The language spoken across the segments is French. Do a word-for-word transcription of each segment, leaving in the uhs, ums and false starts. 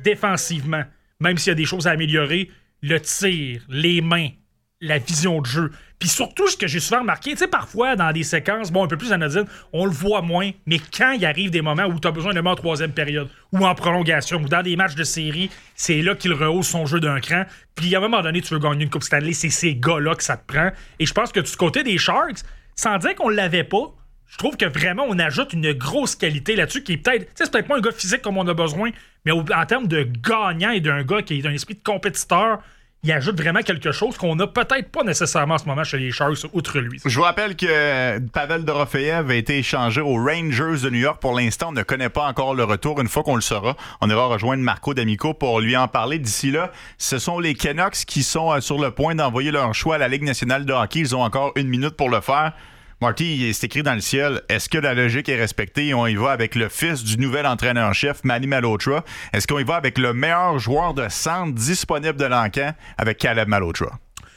défensivement, même s'il y a des choses à améliorer, le tir, les mains, la vision de jeu. Puis surtout, ce que j'ai souvent remarqué, tu sais, parfois, dans des séquences, bon, un peu plus anodines, on le voit moins, mais quand il arrive des moments où tu as besoin de le mettre en troisième période, ou en prolongation, ou dans des matchs de série, c'est là qu'il rehausse son jeu d'un cran. Puis à un moment donné, tu veux gagner une Coupe Stanley, c'est ces gars-là que ça te prend. Et je pense que du côté des Sharks, sans dire qu'on l'avait pas, je trouve que vraiment, on ajoute une grosse qualité là-dessus qui est peut-être... Tu sais, c'est peut-être pas un gars physique comme on a besoin, mais au, en termes de gagnant et d'un gars qui a un esprit de compétiteur, il ajoute vraiment quelque chose qu'on n'a peut-être pas nécessairement en ce moment chez les Sharks, outre lui. Je vous rappelle que Pavel Dorofeyev a été échangé aux Rangers de New York. Pour l'instant, on ne connaît pas encore le retour. Une fois qu'on le saura, on ira rejoindre Marco D'Amico pour lui en parler. D'ici là, ce sont les Canucks qui sont sur le point d'envoyer leur choix à la Ligue nationale de hockey. Ils ont encore une minute pour le faire. Marty, c'est écrit dans le ciel. Est-ce que la logique est respectée? On y va avec le fils du nouvel entraîneur-chef, Manny Malhotra. Est-ce qu'on y va avec le meilleur joueur de centre disponible de l'Encan, avec Caleb Malhotra?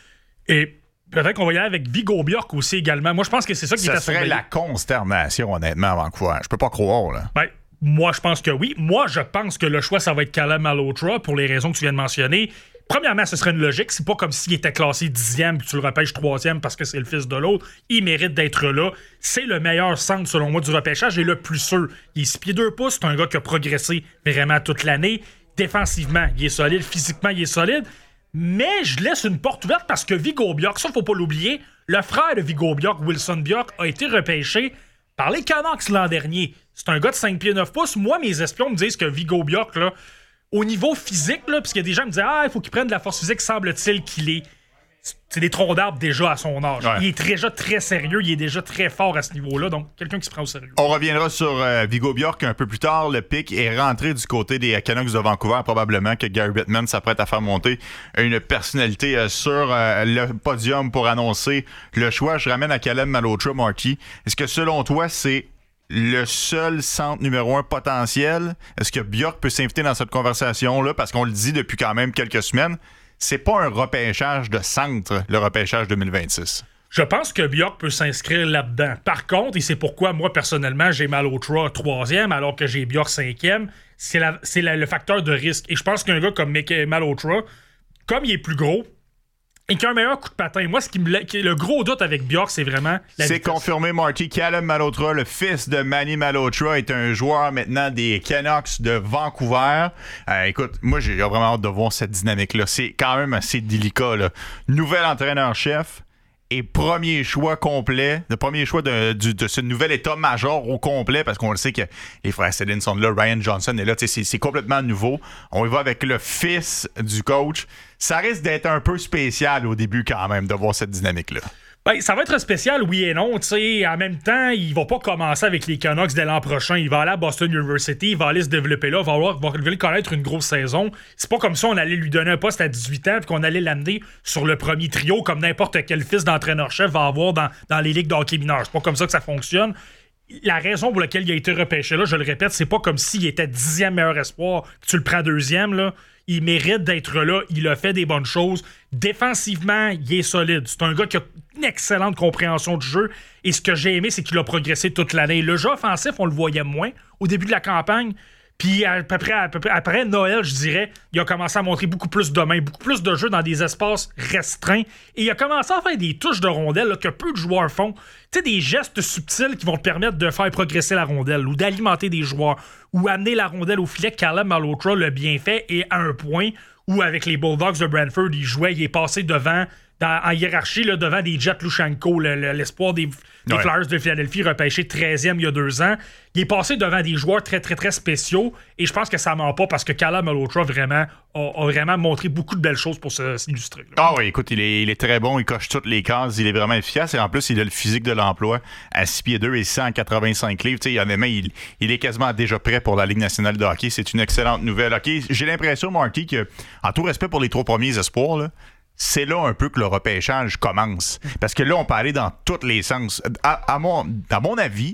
Et peut-être qu'on va y aller avec Viggo Bjork aussi également. Moi, je pense que c'est ça qui est à surveiller. Ça serait la consternation, honnêtement, à Vancouver. Je peux pas croire, là. Ben, moi, je pense que oui. Moi, je pense que le choix, ça va être Caleb Malhotra pour les raisons que tu viens de mentionner. Premièrement, ce serait une logique. C'est pas comme s'il était classé dixième puis tu le repêches troisième parce que c'est le fils de l'autre. Il mérite d'être là. C'est le meilleur centre, selon moi, du repêchage et le plus sûr. Il est six pieds deux pouces. C'est un gars qui a progressé vraiment toute l'année. Défensivement, il est solide. Physiquement, il est solide. Mais je laisse une porte ouverte parce que Viggo Bjork, ça, faut pas l'oublier, le frère de Viggo Bjork, Wilson Bjork, a été repêché par les Canucks l'an dernier. C'est un gars de cinq pieds neuf pouces. Moi, mes espions me disent que Viggo Bjork, là, au niveau physique, là, parce qu'il y a des gens qui me disent « Ah, il faut qu'il prenne de la force physique, semble-t-il qu'il est... » C'est des troncs d'arbres déjà à son âge. Ouais. Il est déjà très sérieux, il est déjà très fort à ce niveau-là, donc quelqu'un qui se prend au sérieux. On reviendra sur euh, Viggo Bjork un peu plus tard. Le pic est rentré du côté des Canucks de Vancouver. Probablement que Gary Bettman s'apprête à faire monter une personnalité euh, sur euh, le podium pour annoncer le choix. Je ramène à Caleb Malhotra, Marty. Est-ce que selon toi, c'est le seul centre numéro un potentiel? Est-ce que Bjork peut s'inviter dans cette conversation-là? Parce qu'on le dit depuis quand même quelques semaines, c'est pas un repêchage de centre, le repêchage deux mille vingt-six. Je pense que Bjork peut s'inscrire là-dedans. Par contre, et c'est pourquoi moi, personnellement, j'ai Malhotra troisième alors que j'ai Bjork cinquième, c'est, la, c'est la, le facteur de risque. Et je pense qu'un gars comme Malhotra, comme il est plus gros, et qui a un meilleur coup de patin. Moi, ce qui me le gros doute avec Bjork, c'est vraiment la C'est vitesse. confirmé, Marty. Caleb Malhotra, le fils de Manny Malhotra, est un joueur maintenant des Canucks de Vancouver. Euh, écoute, moi, j'ai vraiment hâte de voir cette dynamique-là. C'est quand même assez délicat, là. Nouvel entraîneur-chef et premier choix complet, le premier choix de, de, de ce nouvel état-major au complet, parce qu'on le sait que les frères Sedin sont là, Ryan Johnson est là, c'est, c'est complètement nouveau. On y va avec le fils du coach. Ça risque d'être un peu spécial au début quand même de voir cette dynamique-là. Ben, ça va être spécial, oui et non. T'sais, en même temps, il va pas commencer avec les Canucks dès l'an prochain. Il va aller à Boston University, il va aller se développer là, il va, avoir, va connaître une grosse saison. C'est pas comme ça on allait lui donner un poste à dix-huit ans et qu'on allait l'amener sur le premier trio comme n'importe quel fils d'entraîneur-chef va avoir dans, dans les ligues de hockey mineur. C'est pas comme ça que ça fonctionne. La raison pour laquelle il a été repêché là, je le répète, c'est pas comme s'il était dixième meilleur espoir, que tu le prends deuxième, là. Il mérite d'être là, il a fait des bonnes choses. Défensivement, il est solide. C'est un gars qui a une excellente compréhension du jeu. Et ce que j'ai aimé, c'est qu'il a progressé toute l'année. Le jeu offensif, on le voyait moins au début de la campagne. Puis à peu près, à peu près, après Noël, je dirais, il a commencé à montrer beaucoup plus de mains, beaucoup plus de jeux dans des espaces restreints. Et il a commencé à faire des touches de rondelle là, que peu de joueurs font. Tu sais, des gestes subtils qui vont te permettre de faire progresser la rondelle ou d'alimenter des joueurs ou amener la rondelle au filet. Caleb Malhotra l'a bien fait et à un point où, avec les Bulldogs de Brantford, il jouait, il est passé devant... Dans, en hiérarchie, là, devant des Jet Lushenko, le, le, l'espoir des, des ouais. Flyers de Philadelphie, repêché treizième il y a deux ans. Il est passé devant des joueurs très, très, très spéciaux. Et je pense que ça ment pas parce que Caleb Malhotra vraiment, a, a vraiment montré beaucoup de belles choses pour se, s'illustrer. Là. Ah oui, écoute, il est, il est très bon. Il coche toutes les cases. Il est vraiment efficace. Et en plus, il a le physique de l'emploi à six pieds deux et cent quatre-vingt-cinq livres. Tu sais, honnêtement, il, il est quasiment déjà prêt pour la Ligue nationale de hockey. C'est une excellente nouvelle. Okay, j'ai l'impression, Marty, que, en tout respect pour les trois premiers espoirs, là, c'est là un peu que le repêchage commence. Parce que là, on peut aller dans tous les sens. À, à, mon, à mon avis,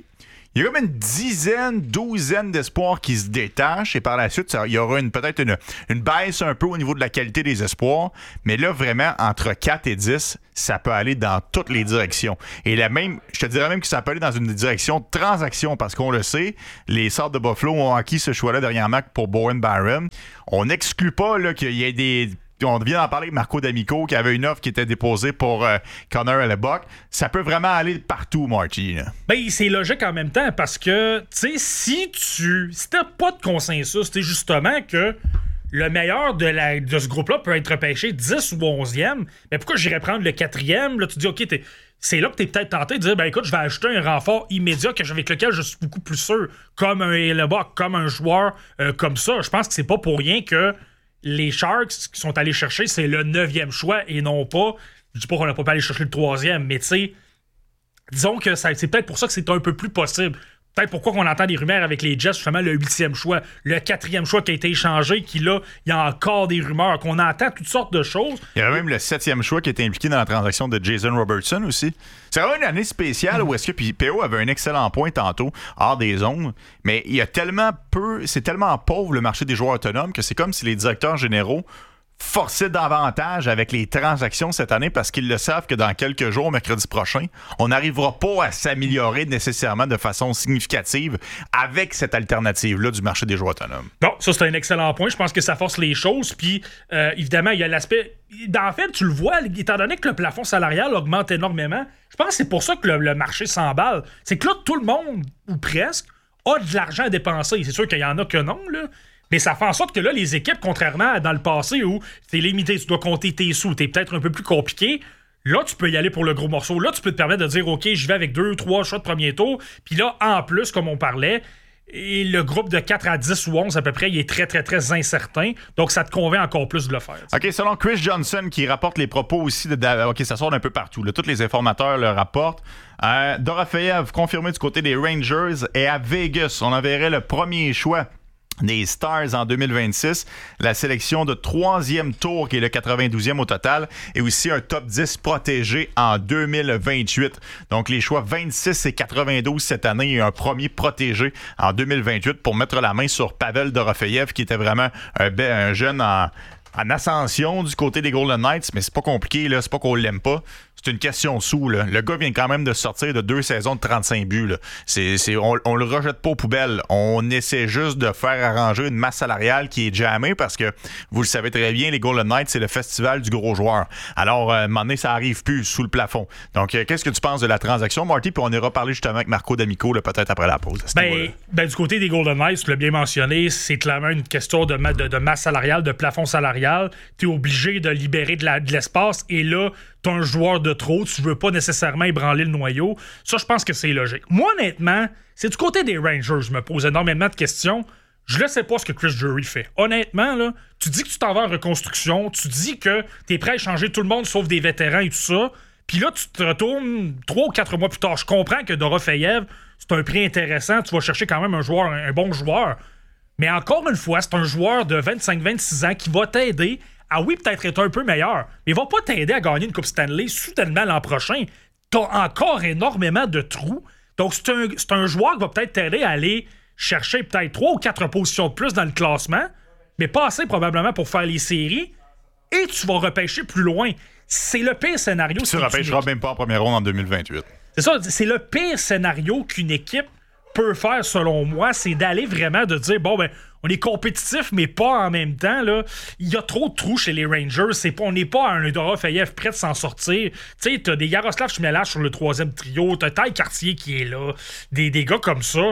il y a comme une dizaine, douzaine d'espoirs qui se détachent et par la suite, ça, il y aura une, peut-être une, une baisse un peu au niveau de la qualité des espoirs. Mais là, vraiment, entre quatre et dix, ça peut aller dans toutes les directions. Et la même, je te dirais même que ça peut aller dans une direction de transaction parce qu'on le sait, les Sables de Buffalo ont acquis ce choix-là dernièrement pour Bowen Byram. On n'exclut pas là, qu'il y ait des... On vient d'en parler avec Marco D'Amico qui avait une offre qui était déposée pour euh, Connor Hellebuyck. Ça peut vraiment aller partout, Marty. Là. Ben, c'est logique en même temps parce que, tu sais, si tu. Si t'as pas de consensus, c'est justement que le meilleur de, la, de ce groupe-là peut être repêché dix ou onzième. Mais pourquoi j'irais prendre le quatrième? Là, tu dis, OK, t'es, c'est là que tu es peut-être tenté de dire, ben écoute, je vais ajouter un renfort immédiat avec lequel je suis beaucoup plus sûr, comme un Hellebuyck, comme un joueur euh, comme ça. Je pense que c'est pas pour rien que les Sharks qui sont allés chercher, c'est le neuvième choix et non pas, je dis pas qu'on n'a pas pu aller chercher le troisième, mais tu sais, disons que ça, c'est peut-être pour ça que c'est un peu plus possible. Peut-être pourquoi on entend des rumeurs avec les Jets, justement, le huitième choix, le quatrième choix qui a été échangé, qui là, il y a encore des rumeurs, qu'on entend toutes sortes de choses. Il y a même le septième choix qui a été impliqué dans la transaction de Jason Robertson aussi. C'est vraiment une année spéciale où est-ce que, puis P O avait un excellent point tantôt, hors des zones, mais il y a tellement peu, c'est tellement pauvre le marché des joueurs autonomes que c'est comme si les directeurs généraux forcer davantage avec les transactions cette année parce qu'ils le savent que dans quelques jours, mercredi prochain, on n'arrivera pas à s'améliorer nécessairement de façon significative avec cette alternative-là du marché des joueurs autonomes. Bon, ça c'est un excellent point. Je pense que ça force les choses. Puis, euh, évidemment, il y a l'aspect... En fait, tu le vois, étant donné que le plafond salarial augmente énormément, je pense que c'est pour ça que le, le marché s'emballe. C'est que là, tout le monde, ou presque, a de l'argent à dépenser. C'est sûr qu'il y en a que non, là. Mais ça fait en sorte que là, les équipes, contrairement à dans le passé où t'es limité, tu dois compter tes sous, t'es peut-être un peu plus compliqué, là, tu peux y aller pour le gros morceau. Là, tu peux te permettre de dire, OK, je vais avec deux, trois choix de premier tour. Puis là, en plus, comme on parlait, et le groupe de quatre à dix ou onze à peu près, il est très, très, très incertain. Donc, ça te convainc encore plus de le faire. T'sais. OK, selon Chris Johnson, qui rapporte les propos aussi de... OK, ça sort d'un peu partout. Là. Tous les informateurs le rapportent. Euh, Dorofeyev, confirmé du côté des Rangers, et à Vegas, on enverrait le premier choix des Stars en deux mille vingt-six, la sélection de troisième tour qui est le quatre-vingt-douzième au total et aussi un top dix protégé en deux mille vingt-huit. Donc les choix vingt-six et quatre-vingt-douze cette année et un premier protégé en deux mille vingt-huit pour mettre la main sur Pavel Dorofeyev qui était vraiment un, be- un jeune en, en ascension du côté des Golden Knights, mais c'est pas compliqué, là, c'est pas qu'on l'aime pas. C'est une question sous. Là. Le gars vient quand même de sortir de deux saisons de trente-cinq buts. Là. C'est, c'est, on, on le rejette pas aux poubelles. On essaie juste de faire arranger une masse salariale qui est jammée parce que, vous le savez très bien, les Golden Knights, c'est le festival du gros joueur. Alors, à un moment donné, ça arrive plus sous le plafond. Donc, euh, qu'est-ce que tu penses de la transaction, Marty? Puis on ira parler justement avec Marco D'Amico là, peut-être après la pause. Ben, ben, du côté des Golden Knights, tu l'as bien mentionné, c'est clairement une question de, de, de masse salariale, de plafond salarial. Tu es obligé de libérer de, la, de l'espace et là, t'as un joueur de trop, tu veux pas nécessairement ébranler le noyau. Ça, je pense que c'est logique. Moi, honnêtement, c'est du côté des Rangers, je me pose énormément de questions. Je ne sais pas ce que Chris Drury fait. Honnêtement, là, tu dis que tu t'en vas en reconstruction, tu dis que t'es prêt à échanger tout le monde sauf des vétérans et tout ça, puis là, tu te retournes trois ou quatre mois plus tard. Je comprends que Dorofeyev, c'est un prix intéressant, tu vas chercher quand même un joueur, un bon joueur. Mais encore une fois, c'est un joueur de vingt-cinq vingt-six ans qui va t'aider à, oui, peut-être être un peu meilleur, mais il va pas t'aider à gagner une Coupe Stanley soudainement l'an prochain. T'as encore énormément de trous. Donc, c'est un, c'est un joueur qui va peut-être t'aider à aller chercher peut-être trois ou quatre positions de plus dans le classement, mais pas assez probablement pour faire les séries, et tu vas repêcher plus loin. C'est le pire scénario. Tu ne repêcheras même pas en première ronde en deux mille vingt-huit. C'est ça, c'est le pire scénario qu'une équipe peut faire, selon moi, c'est d'aller vraiment de dire, bon, ben, on est compétitif, mais pas en même temps, là. Il y a trop de trous chez les Rangers. C'est pas, on n'est pas à un Dorofeyev prêt de s'en sortir. Tu sais, t'as des Yaroslav Chmielarz sur le troisième trio, t'as Ty Cartier qui est là, des, des gars comme ça.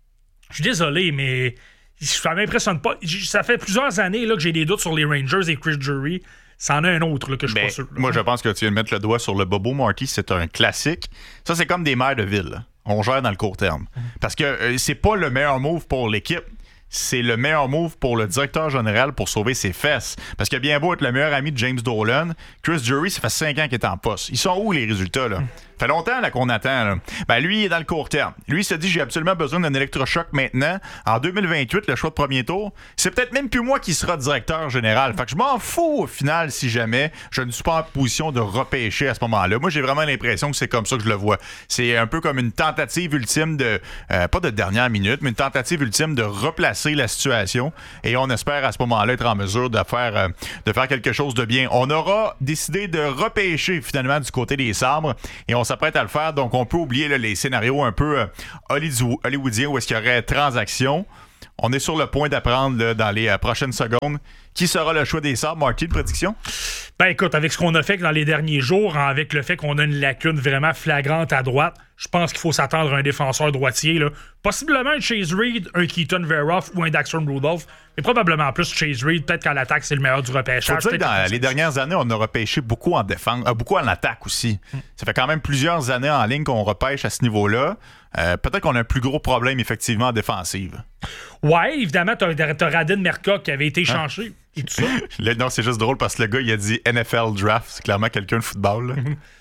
Je suis désolé, mais ça m'impressionne pas. Ça fait plusieurs années là, que j'ai des doutes sur les Rangers et Chris Drury. C'en a un autre là, que je suis ben, pas sûr. Là. Moi, je pense que tu viens de mettre le doigt sur le bobo, Marty. C'est un classique. Ça, c'est comme des maires de ville. Là. On gère dans le court terme. Parce que euh, c'est pas le meilleur move pour l'équipe. C'est le meilleur move pour le directeur général pour sauver ses fesses. Parce que bien beau être le meilleur ami de James Dolan, Chris Drury, ça fait cinq ans qu'il est en poste. Ils sont où les résultats, là? fait longtemps là, qu'on attend. Là. Ben, lui, il est dans le court terme. Lui, il se dit, j'ai absolument besoin d'un électrochoc maintenant. En deux mille vingt-huit, le choix de premier tour, c'est peut-être même plus moi qui sera directeur général. Fait que je m'en fous au final si jamais je ne suis pas en position de repêcher à ce moment-là. Moi, j'ai vraiment l'impression que c'est comme ça que je le vois. C'est un peu comme une tentative ultime de, euh, pas de dernière minute, mais une tentative ultime de replacer la situation. Et on espère à ce moment-là être en mesure de faire, euh, de faire quelque chose de bien. On aura décidé de repêcher finalement du côté des Sabres et on s'apprête à le faire. Donc, on peut oublier là, les scénarios un peu euh, hollywoodiens où est-ce qu'il y aurait transaction. On est sur le point d'apprendre là, dans les euh, prochaines secondes qui sera le choix des Sabres. Marty, de prédiction? Ben écoute, avec ce qu'on a fait dans les derniers jours, avec le fait qu'on a une lacune vraiment flagrante à droite, je pense qu'il faut s'attendre à un défenseur droitier. Là. Possiblement un Chase Reed, un Keaton Veroff ou un Daxon Rudolph, mais probablement plus Chase Reed. Peut-être qu'à l'attaque, c'est le meilleur du repêchage. Faut dire que dans les dernières années, on a repêché beaucoup en défense, euh, beaucoup en attaque aussi. Mm. Ça fait quand même plusieurs années en ligne qu'on repêche à ce niveau-là. Euh, peut-être qu'on a un plus gros problème, effectivement, en défensive. Ouais, évidemment, t'as, t'as Radin Merca qui avait été échangé. Hein? Et tout ça. Là, non, c'est juste drôle parce que le gars, il a dit N F L Draft. C'est clairement quelqu'un de football.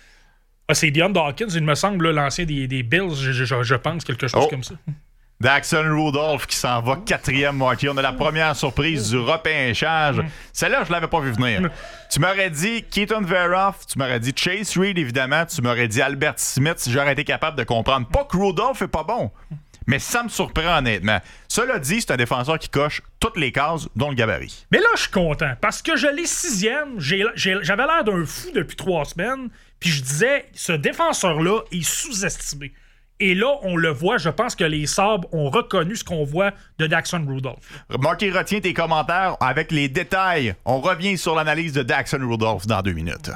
Ah, c'est Deion Dawkins, il me semble, là, l'ancien des, des Bills, je, je, je pense, quelque chose oh. comme ça. Daxon Rudolph qui s'en va quatrième, Marty. On a la première surprise du repêchage. Mm. Celle-là, je l'avais pas vu venir. Mm. Tu m'aurais dit Keaton Veroff, tu m'aurais dit Chase Reed, évidemment, tu m'aurais dit Albert Smith si j'aurais été capable de comprendre. Pas que Rudolph est pas bon, mais ça me surprend honnêtement. Cela dit, c'est un défenseur qui coche toutes les cases, dont le gabarit. Mais là, je suis content, parce que je l'ai sixième, j'ai, j'ai, j'avais l'air d'un fou depuis trois semaines, puis je disais, ce défenseur-là est sous-estimé. Et là, on le voit, je pense que les Sabres ont reconnu ce qu'on voit de Daxon Rudolph. Marky, retiens tes commentaires avec les détails. On revient sur l'analyse de Daxon Rudolph dans deux minutes.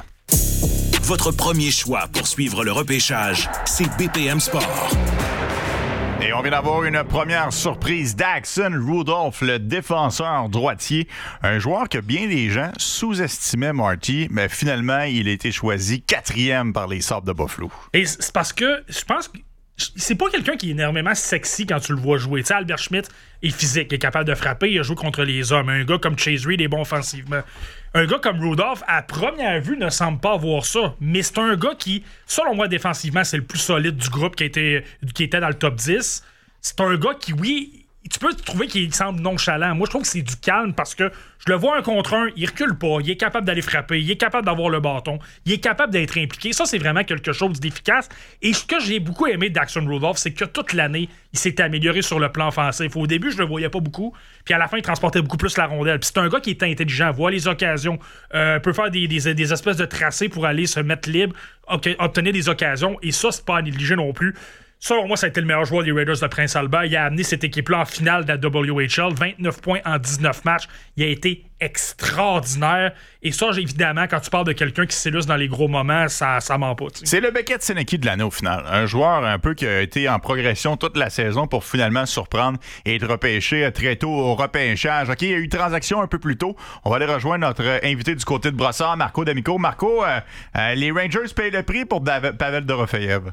Votre premier choix pour suivre le repêchage, c'est B P M Sport. Et on vient d'avoir une première surprise. Daxon Rudolph, le défenseur droitier. Un joueur que bien des gens sous-estimaient, Marty, mais finalement, il a été choisi quatrième par les Sabres de Buffalo. Et c'est parce que je pense que c'est pas quelqu'un qui est énormément sexy quand tu le vois jouer. Tu sais, Albert Schmidt est physique, il est capable de frapper, il a joué contre les hommes. Un gars comme Chase Reed est bon offensivement. Un gars comme Rudolph, à première vue, ne semble pas avoir ça. Mais c'est un gars qui, selon moi, défensivement, c'est le plus solide du groupe qui était, qui était dans le top dix. C'est un gars qui, oui, tu peux trouver qu'il semble nonchalant. Moi, je trouve que c'est du calme parce que je le vois un contre un, il recule pas, il est capable d'aller frapper, il est capable d'avoir le bâton, il est capable d'être impliqué. Ça, c'est vraiment quelque chose d'efficace. Et ce que j'ai beaucoup aimé de Daxon Rudolph, c'est que toute l'année, il s'est amélioré sur le plan offensif. Au début, je le voyais pas beaucoup, puis à la fin, il transportait beaucoup plus la rondelle. Puis c'est un gars qui est intelligent, voit les occasions, euh, peut faire des, des, des espèces de tracés pour aller se mettre libre, obtenir des occasions, et ça, c'est pas à négliger non plus. Selon moi, ça a été le meilleur joueur des Raiders de Prince Albert. Il a amené cette équipe-là en finale de la W H L. vingt-neuf points en dix-neuf matchs. Il a été extraordinaire. Et ça, évidemment, quand tu parles de quelqu'un qui s'illustre dans les gros moments, ça, ça ment pas. T'sais. C'est le Beckett Seneki de l'année au final. Un joueur un peu qui a été en progression toute la saison pour finalement surprendre et être repêché très tôt au repêchage. OK, il y a eu une transaction un peu plus tôt. On va aller rejoindre notre invité du côté de Brossard, Marco D'Amico. Marco, euh, euh, les Rangers payent le prix pour Dav- Pavel Dorofeyev.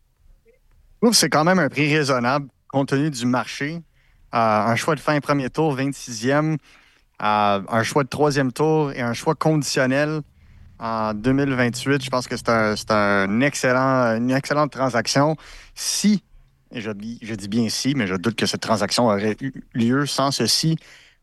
C'est quand même un prix raisonnable compte tenu du marché. Euh, un choix de fin premier tour, vingt-sixième. Euh, un choix de troisième tour et un choix conditionnel en deux mille vingt-huit. Je pense que c'est, un, c'est un excellent, une excellente transaction. Si, et je, je dis bien si, mais je doute que cette transaction aurait eu lieu sans ceci,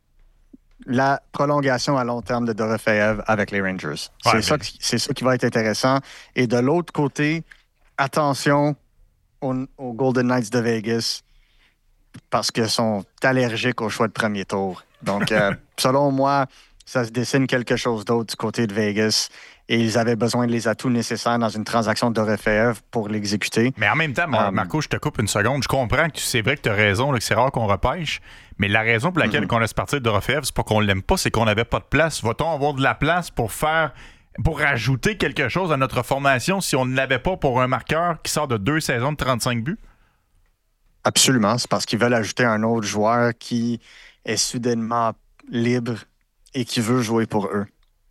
la prolongation à long terme de Dorofeyev avec les Rangers. Ouais, c'est, mais... ça qui, c'est ça qui va être intéressant. Et de l'autre côté, attention... Aux, aux Golden Knights de Vegas parce qu'ils sont allergiques au choix de premier tour. Donc, euh, selon moi, ça se dessine quelque chose d'autre du côté de Vegas et ils avaient besoin de les atouts nécessaires dans une transaction de Dorofeyev pour l'exécuter. Mais en même temps, Mar- um, Marco, je te coupe une seconde. Je comprends que c'est vrai que tu as raison, là, que c'est rare qu'on repêche, mais la raison pour laquelle mm-hmm. qu'on laisse partir Dorofeyev, c'est pas qu'on l'aime pas, c'est qu'on n'avait pas de place. Va-t-on avoir de la place pour faire... pour rajouter quelque chose à notre formation si on ne l'avait pas pour un marqueur qui sort de deux saisons de trente-cinq buts? Absolument. C'est parce qu'ils veulent ajouter un autre joueur qui est soudainement libre et qui veut jouer pour eux.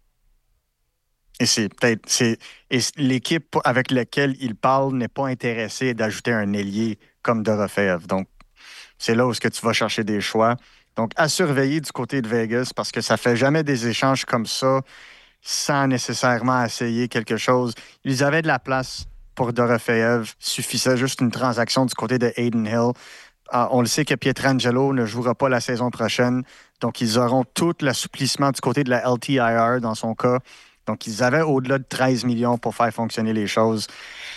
Et c'est peut-être... C'est, et l'équipe avec laquelle ils parlent n'est pas intéressée d'ajouter un ailier comme Dorofeyev. Donc, c'est là où est-ce que tu vas chercher des choix. Donc, à surveiller du côté de Vegas parce que ça fait jamais des échanges comme ça sans nécessairement essayer quelque chose. Ils avaient de la place pour Dorofeev suffisait, juste une transaction du côté de Adin Hill. Uh, on le sait que Pietrangelo ne jouera pas la saison prochaine, donc ils auront tout l'assouplissement du côté de la L T I R dans son cas. Donc ils avaient au-delà de treize millions pour faire fonctionner les choses.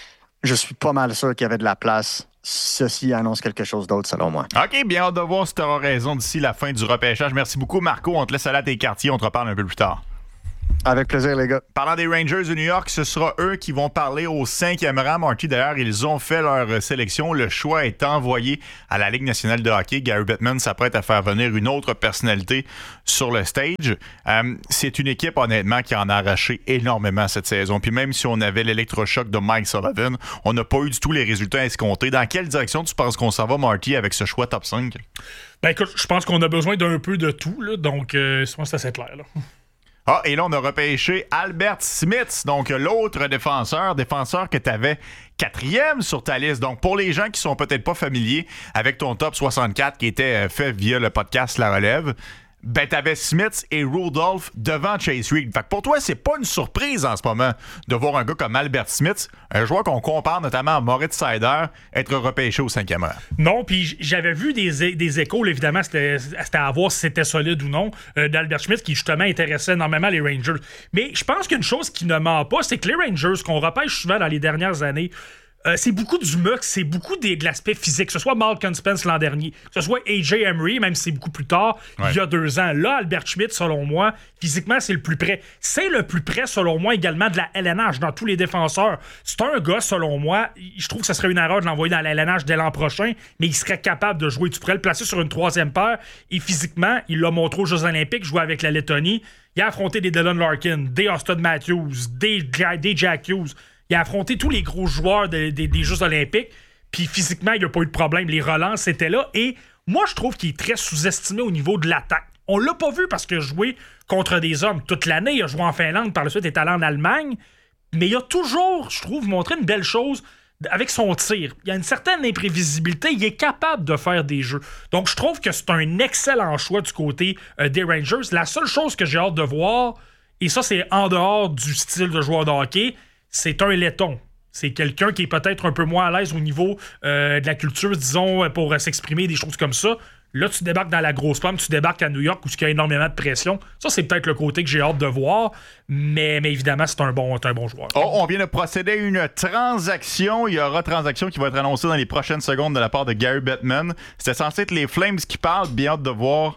Je suis pas mal sûr qu'il y avait de la place. Ceci annonce quelque chose d'autre, selon moi. OK, bien hâte de voir si tu auras raison d'ici la fin du repêchage. Merci beaucoup, Marco. On te laisse aller à tes quartiers. On te reparle un peu plus tard. Avec plaisir, les gars. Parlant des Rangers de New York, ce sera eux qui vont parler au cinquième rang. Marty, d'ailleurs, ils ont fait leur sélection. Le choix est envoyé à la Ligue nationale de hockey. Gary Bettman s'apprête à faire venir une autre personnalité sur le stage. Euh, c'est une équipe, honnêtement, qui en a arraché énormément cette saison. Puis même si on avait l'électrochoc de Mike Sullivan, on n'a pas eu du tout les résultats escomptés. Dans quelle direction tu penses qu'on s'en va, Marty, avec ce choix top cinq? Ben écoute, je pense qu'on a besoin d'un peu de tout, là, donc euh, je pense que c'est assez clair, là. Ah, et là, on a repêché Albert Smith, donc l'autre défenseur, défenseur que tu avais quatrième sur ta liste. Donc, pour les gens qui sont peut-être pas familiers avec ton top soixante-quatre qui était fait via le podcast La Relève, ben t'avais Smith et Rudolph devant Chase Reed. Fait que pour toi, c'est pas une surprise en ce moment de voir un gars comme Albert Smith, un joueur qu'on compare notamment à Moritz Seider, être repêché au cinquième rang. Non, puis j'avais vu des, des échos, là, évidemment, c'était, c'était à voir si c'était solide ou non, euh, d'Albert Smith qui justement intéressait énormément les Rangers. Mais je pense qu'une chose qui ne ment pas, c'est que les Rangers, qu'on repêche souvent dans les dernières années, Euh, c'est beaucoup du mux, c'est beaucoup des, de l'aspect physique, que ce soit Malcolm Spence l'an dernier, que ce soit A J Emery, même si c'est beaucoup plus tard, ouais. Il y a deux ans. Là, Albert Schmidt, selon moi, physiquement, c'est le plus près. C'est le plus près, selon moi, également de la L N H dans tous les défenseurs. C'est un gars, selon moi, je trouve que ce serait une erreur de l'envoyer dans la L N H dès l'an prochain, mais il serait capable de jouer. Tu pourrais le placer sur une troisième paire, et physiquement, il l'a montré aux Jeux Olympiques, jouer avec la Lettonie. Il a affronté des Dylan Larkin, des Auston Matthews, des, des Jack Hughes. Il a affronté tous les gros joueurs de, de, des Jeux Olympiques, puis physiquement, il n'y a pas eu de problème. Les relances étaient là, et moi, je trouve qu'il est très sous-estimé au niveau de l'attaque. On l'a pas vu parce qu'il a joué contre des hommes toute l'année. Il a joué en Finlande, par la suite, il est allé en Allemagne, mais il a toujours, je trouve, montré une belle chose avec son tir. Il y a une certaine imprévisibilité, il est capable de faire des jeux. Donc, je trouve que c'est un excellent choix du côté euh, des Rangers. La seule chose que j'ai hâte de voir, et ça, c'est en dehors du style de joueur de hockey, c'est un laiton. C'est quelqu'un qui est peut-être un peu moins à l'aise au niveau euh, de la culture, disons, pour euh, s'exprimer, des choses comme ça. Là, tu débarques dans la grosse pomme, tu débarques à New York où il y a énormément de pression. Ça, c'est peut-être le côté que j'ai hâte de voir, mais, mais évidemment, c'est un bon, un bon joueur. Oh, on vient de procéder à une transaction. Il y aura transaction qui va être annoncée dans les prochaines secondes de la part de Gary Bettman. C'était censé être les Flames qui parlent. Bien hâte de voir.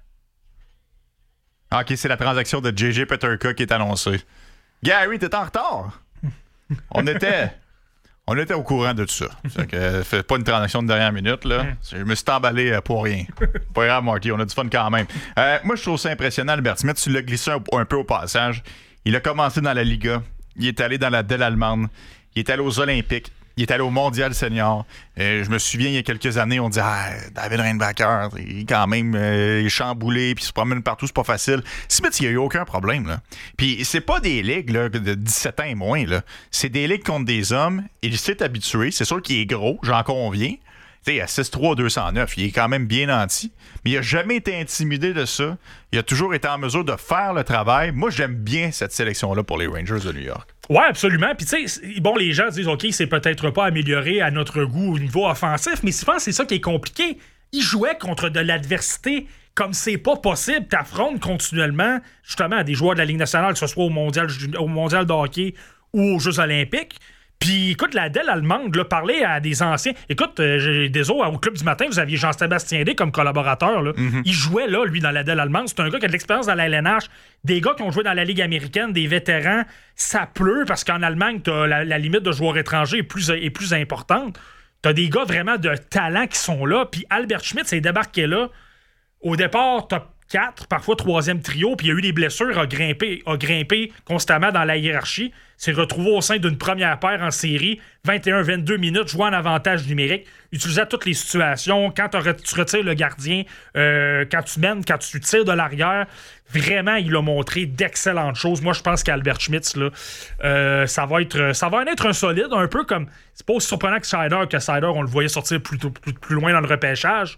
Ah, OK, c'est la transaction de J J Peterka qui est annoncée. Gary, t'es en retard. On était... On était au courant de tout ça. C'est que fait pas une transaction de dernière minute, là. Je me suis emballé pour rien. Pas grave, Marty, on a du fun quand même. Euh, moi, je trouve ça impressionnant, Albert Smith. Tu l'as glissé un, un peu au passage. Il a commencé dans la Liga. Il est allé dans la Delle allemande. Il est allé aux Olympiques. Il est allé au Mondial Senior. Euh, je me souviens, il y a quelques années, on disait ah, David Reinbacher, il est quand même euh, il est chamboulé, puis il se promène partout, c'est pas facile. Smith, il n'y a eu aucun problème, là. Puis c'est pas des ligues là, de dix-sept ans et moins, là. C'est des ligues contre des hommes. Il s'est habitué. C'est sûr qu'il est gros, j'en conviens. Tu sais, à six trois deux cent neuf, il est quand même bien nanti. Mais il n'a jamais été intimidé de ça. Il a toujours été en mesure de faire le travail. Moi, j'aime bien cette sélection-là pour les Rangers de New York. Ouais, absolument. Puis tu sais, bon, les gens disent, OK, c'est peut-être pas amélioré à notre goût au niveau offensif, mais souvent, c'est ça qui est compliqué. Il jouait contre de l'adversité comme c'est pas possible. T'affrontes continuellement, justement, des joueurs de la Ligue nationale, que ce soit au mondial, au mondial de hockey ou aux Jeux olympiques. Puis, écoute, la Delle allemande, là, parler à des anciens... Écoute, euh, j'ai des autres, au Club du matin, vous aviez Jean-Sébastien Day comme collaborateur. Là. Mm-hmm. Il jouait, là, lui, dans la Delle allemande. C'est un gars qui a de l'expérience dans la L N H. Des gars qui ont joué dans la Ligue américaine, des vétérans. Ça pleut parce qu'en Allemagne, t'as la, la limite de joueurs étrangers est plus, est plus importante. T'as des gars vraiment de talent qui sont là. Puis Albert Schmidt s'est débarqué là. Au départ, top quatre, parfois troisième trio, puis il y a eu des blessures, a grimpé, a grimpé constamment dans la hiérarchie, s'est retrouvé au sein d'une première paire en série, vingt et un vingt-deux minutes, jouant en avantage numérique, utilisait toutes les situations, quand tu retires le gardien, euh, quand tu mènes, quand tu tires de l'arrière, vraiment, il a montré d'excellentes choses. Moi, je pense qu'Albert Schmitz, là, euh, ça va être ça va en être un solide, un peu comme, c'est pas aussi surprenant que Seider, que Seider, on le voyait sortir plus, plus, plus loin dans le repêchage.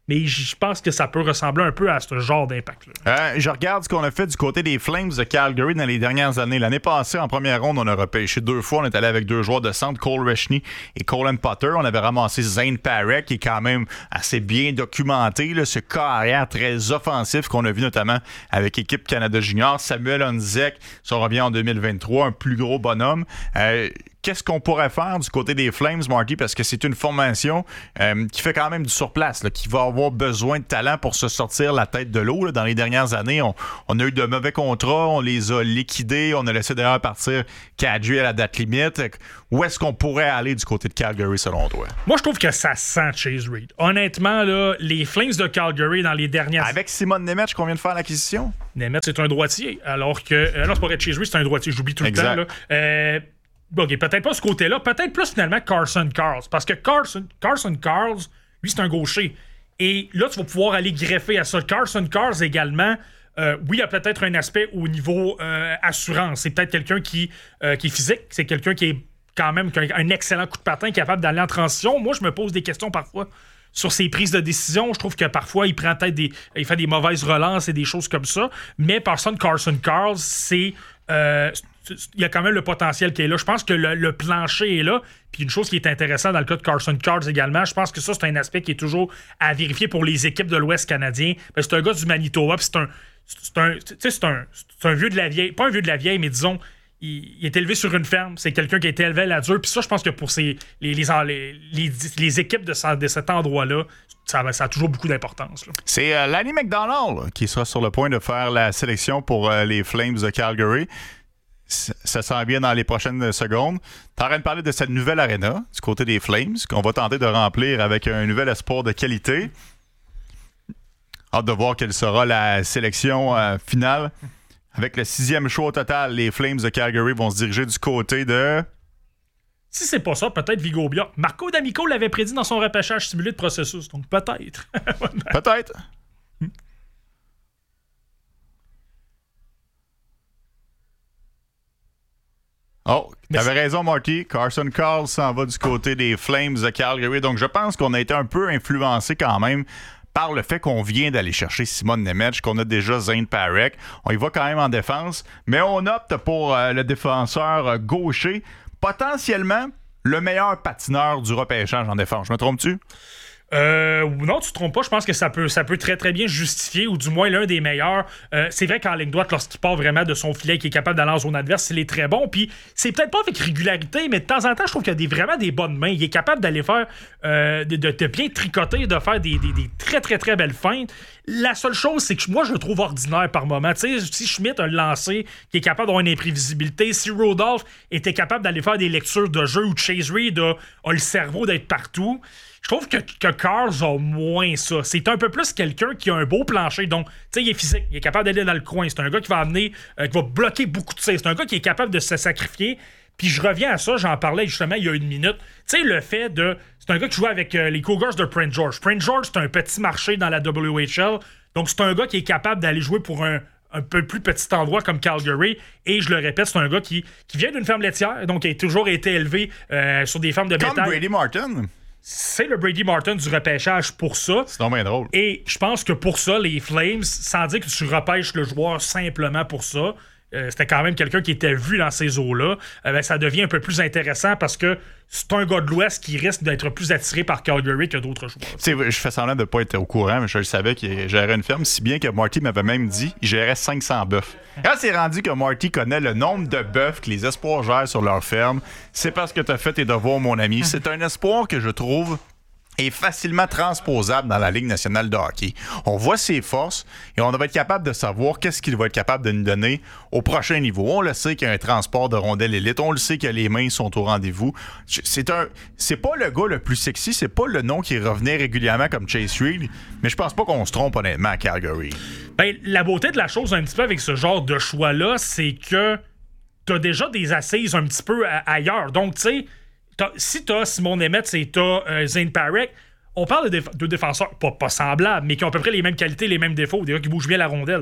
mais je pense que ça peut ressembler un peu à ce genre d'impact-là. Euh, je regarde ce qu'on a fait du côté des Flames de Calgary dans les dernières années. L'année passée, en première ronde, on a repêché deux fois. On est allé avec deux joueurs de centre, Cole Reshney et Colin Potter. On avait ramassé Zane Parek, qui est quand même assez bien documenté, là, ce carrière très offensif qu'on a vu notamment avec l'équipe Canada Junior. Samuel Honzek, si on revient en deux mille vingt-trois, un plus gros bonhomme. Euh, Qu'est-ce qu'on pourrait faire du côté des Flames, Marty? Parce que c'est une formation euh, qui fait quand même du surplace, là, qui va avoir besoin de talent pour se sortir la tête de l'eau. Là. Dans les dernières années, on, on a eu de mauvais contrats, on les a liquidés, on a laissé d'ailleurs partir Kadri à la date limite. Où est-ce qu'on pourrait aller du côté de Calgary, selon toi? Moi, je trouve que ça sent Chase Reed. Honnêtement, là, les Flames de Calgary dans les dernières... Avec Simon Nemeth, qu'on vient de faire l'acquisition? Nemeth, c'est un droitier, alors que... Euh, non, c'est pas vrai, Chase Reed, c'est un droitier, j'oublie tout exact. le temps. Là. Euh... OK, peut-être pas ce côté-là. Peut-être plus finalement Carson Karls. Parce que Carson, Carson Karls, lui, c'est un gaucher. Et là, tu vas pouvoir aller greffer à ça. Carson Karls également, euh, oui, il y a peut-être un aspect au niveau euh, assurance. C'est peut-être quelqu'un qui, euh, qui est physique. C'est quelqu'un qui est quand même qui a un excellent coup de patin, capable d'aller en transition. Moi, je me pose des questions parfois sur ses prises de décision. Je trouve que parfois, il prend peut-être des... Il fait des mauvaises relances et des choses comme ça. Mais par contre, Carson Karls, c'est... Euh, il y a quand même le potentiel qui est là. Je pense que le, le plancher est là. Puis une chose qui est intéressante dans le cas de Carson Karls également, je pense que ça, c'est un aspect qui est toujours à vérifier pour les équipes de l'Ouest canadien. Ben, c'est un gars du Manitoba, puis c'est un, c'est un, c'est un, c'est un vieux de la vieille. Pas un vieux de la vieille, mais disons, il, il est élevé sur une ferme. C'est quelqu'un qui a été élevé à la dure. Puis ça, je pense que pour ces, les, les, les, les, les équipes de, ça, de cet endroit-là, ça, ça a toujours beaucoup d'importance. Là. C'est euh, Lanny McDonald là, qui sera sur le point de faire la sélection pour euh, les Flames de Calgary. Ça sent bien dans les prochaines secondes. T'es en train de parler de cette nouvelle aréna du côté des Flames qu'on va tenter de remplir avec un nouvel espoir de qualité. Hâte de voir quelle sera la sélection euh, finale. Avec le sixième choix au total, les Flames de Calgary vont se diriger du côté de... Si c'est pas ça, peut-être Vigo Bia. Marco D'Amico l'avait prédit dans son repêchage simulé de processus, donc peut-être. Peut-être. Oh, t'avais raison, Marty. Carson Karls s'en va du côté des Flames de Calgary. Donc, je pense qu'on a été un peu influencé quand même par le fait qu'on vient d'aller chercher Simon Nemeth, qu'on a déjà Zane Parek. On y va quand même en défense, mais on opte pour euh, le défenseur euh, gaucher, potentiellement le meilleur patineur du repêchage en défense. Je me trompe-tu? Euh, non, tu te trompes pas. Je pense que ça peut, ça peut très très bien justifier, ou du moins l'un des meilleurs. Euh, c'est vrai qu'en ligne droite, lorsqu'il part vraiment de son filet, qui est capable d'aller en zone adverse, il est très bon. Puis c'est peut-être pas avec régularité, mais de temps en temps, je trouve qu'il a des, vraiment des bonnes mains. Il est capable d'aller faire, euh, de, de, de bien tricoter, de faire des, des, des très très très belles feintes. La seule chose, c'est que moi, je le trouve ordinaire par moment. Tu sais, si Schmidt a le lancé, qui est capable d'avoir une imprévisibilité, si Rodolphe était capable d'aller faire des lectures de jeu, ou Chase Reed a, a le cerveau d'être partout, je trouve que, que Karls a moins ça. C'est un peu plus quelqu'un qui a un beau plancher. Donc, tu sais, il est physique. Il est capable d'aller dans le coin. C'est un gars qui va amener, euh, qui va bloquer beaucoup de tirs. C'est un gars qui est capable de se sacrifier. Puis je reviens à ça, j'en parlais justement il y a une minute. Tu sais, le fait de... C'est un gars qui joue avec euh, les Cougars de Prince George. Prince George, c'est un petit marché dans la W H L. Donc, c'est un gars qui est capable d'aller jouer pour un... un peu plus petit endroit comme Calgary. Et je le répète, c'est un gars qui, qui vient d'une ferme laitière, donc qui a toujours été élevé euh, sur des fermes de bétail. Comme Brady Martin. C'est le Brady Martin du repêchage pour ça. C'est donc bien drôle. Et je pense que pour ça, les Flames, sans dire que tu repêches le joueur simplement pour ça, euh, c'était quand même quelqu'un qui était vu dans ces eaux-là, euh, ben, ça devient un peu plus intéressant parce que c'est un gars de l'Ouest qui risque d'être plus attiré par Calgary que d'autres joueurs. Tu sais, je fais semblant de ne pas être au courant, mais je le savais qu'il gérait une ferme, si bien que Marty m'avait même dit qu'il gérait cinq cents bœufs. Quand c'est rendu que Marty connaît le nombre de bœufs que les espoirs gèrent sur leur ferme, c'est parce que tu as fait tes devoirs, mon ami. C'est un espoir que je trouve est facilement transposable dans la Ligue nationale de hockey. On voit ses forces et on va être capable de savoir qu'est-ce qu'il va être capable de nous donner au prochain niveau. On le sait qu'il y a un transport de rondelles élite, on le sait que les mains sont au rendez-vous. C'est un, c'est pas le gars le plus sexy, c'est pas le nom qui revenait régulièrement comme Chase Reed, mais je pense pas qu'on se trompe honnêtement à Calgary. Ben, la beauté de la chose un petit peu avec ce genre de choix-là, c'est que t'as déjà des assises un petit peu à, ailleurs. Donc, tu sais, T'as, si t'as Simon Nemeth et t'as euh, Zane Parek, on parle de, déf- de défenseurs pas, pas semblables, mais qui ont à peu près les mêmes qualités, les mêmes défauts, des gars qui bougent bien la rondelle.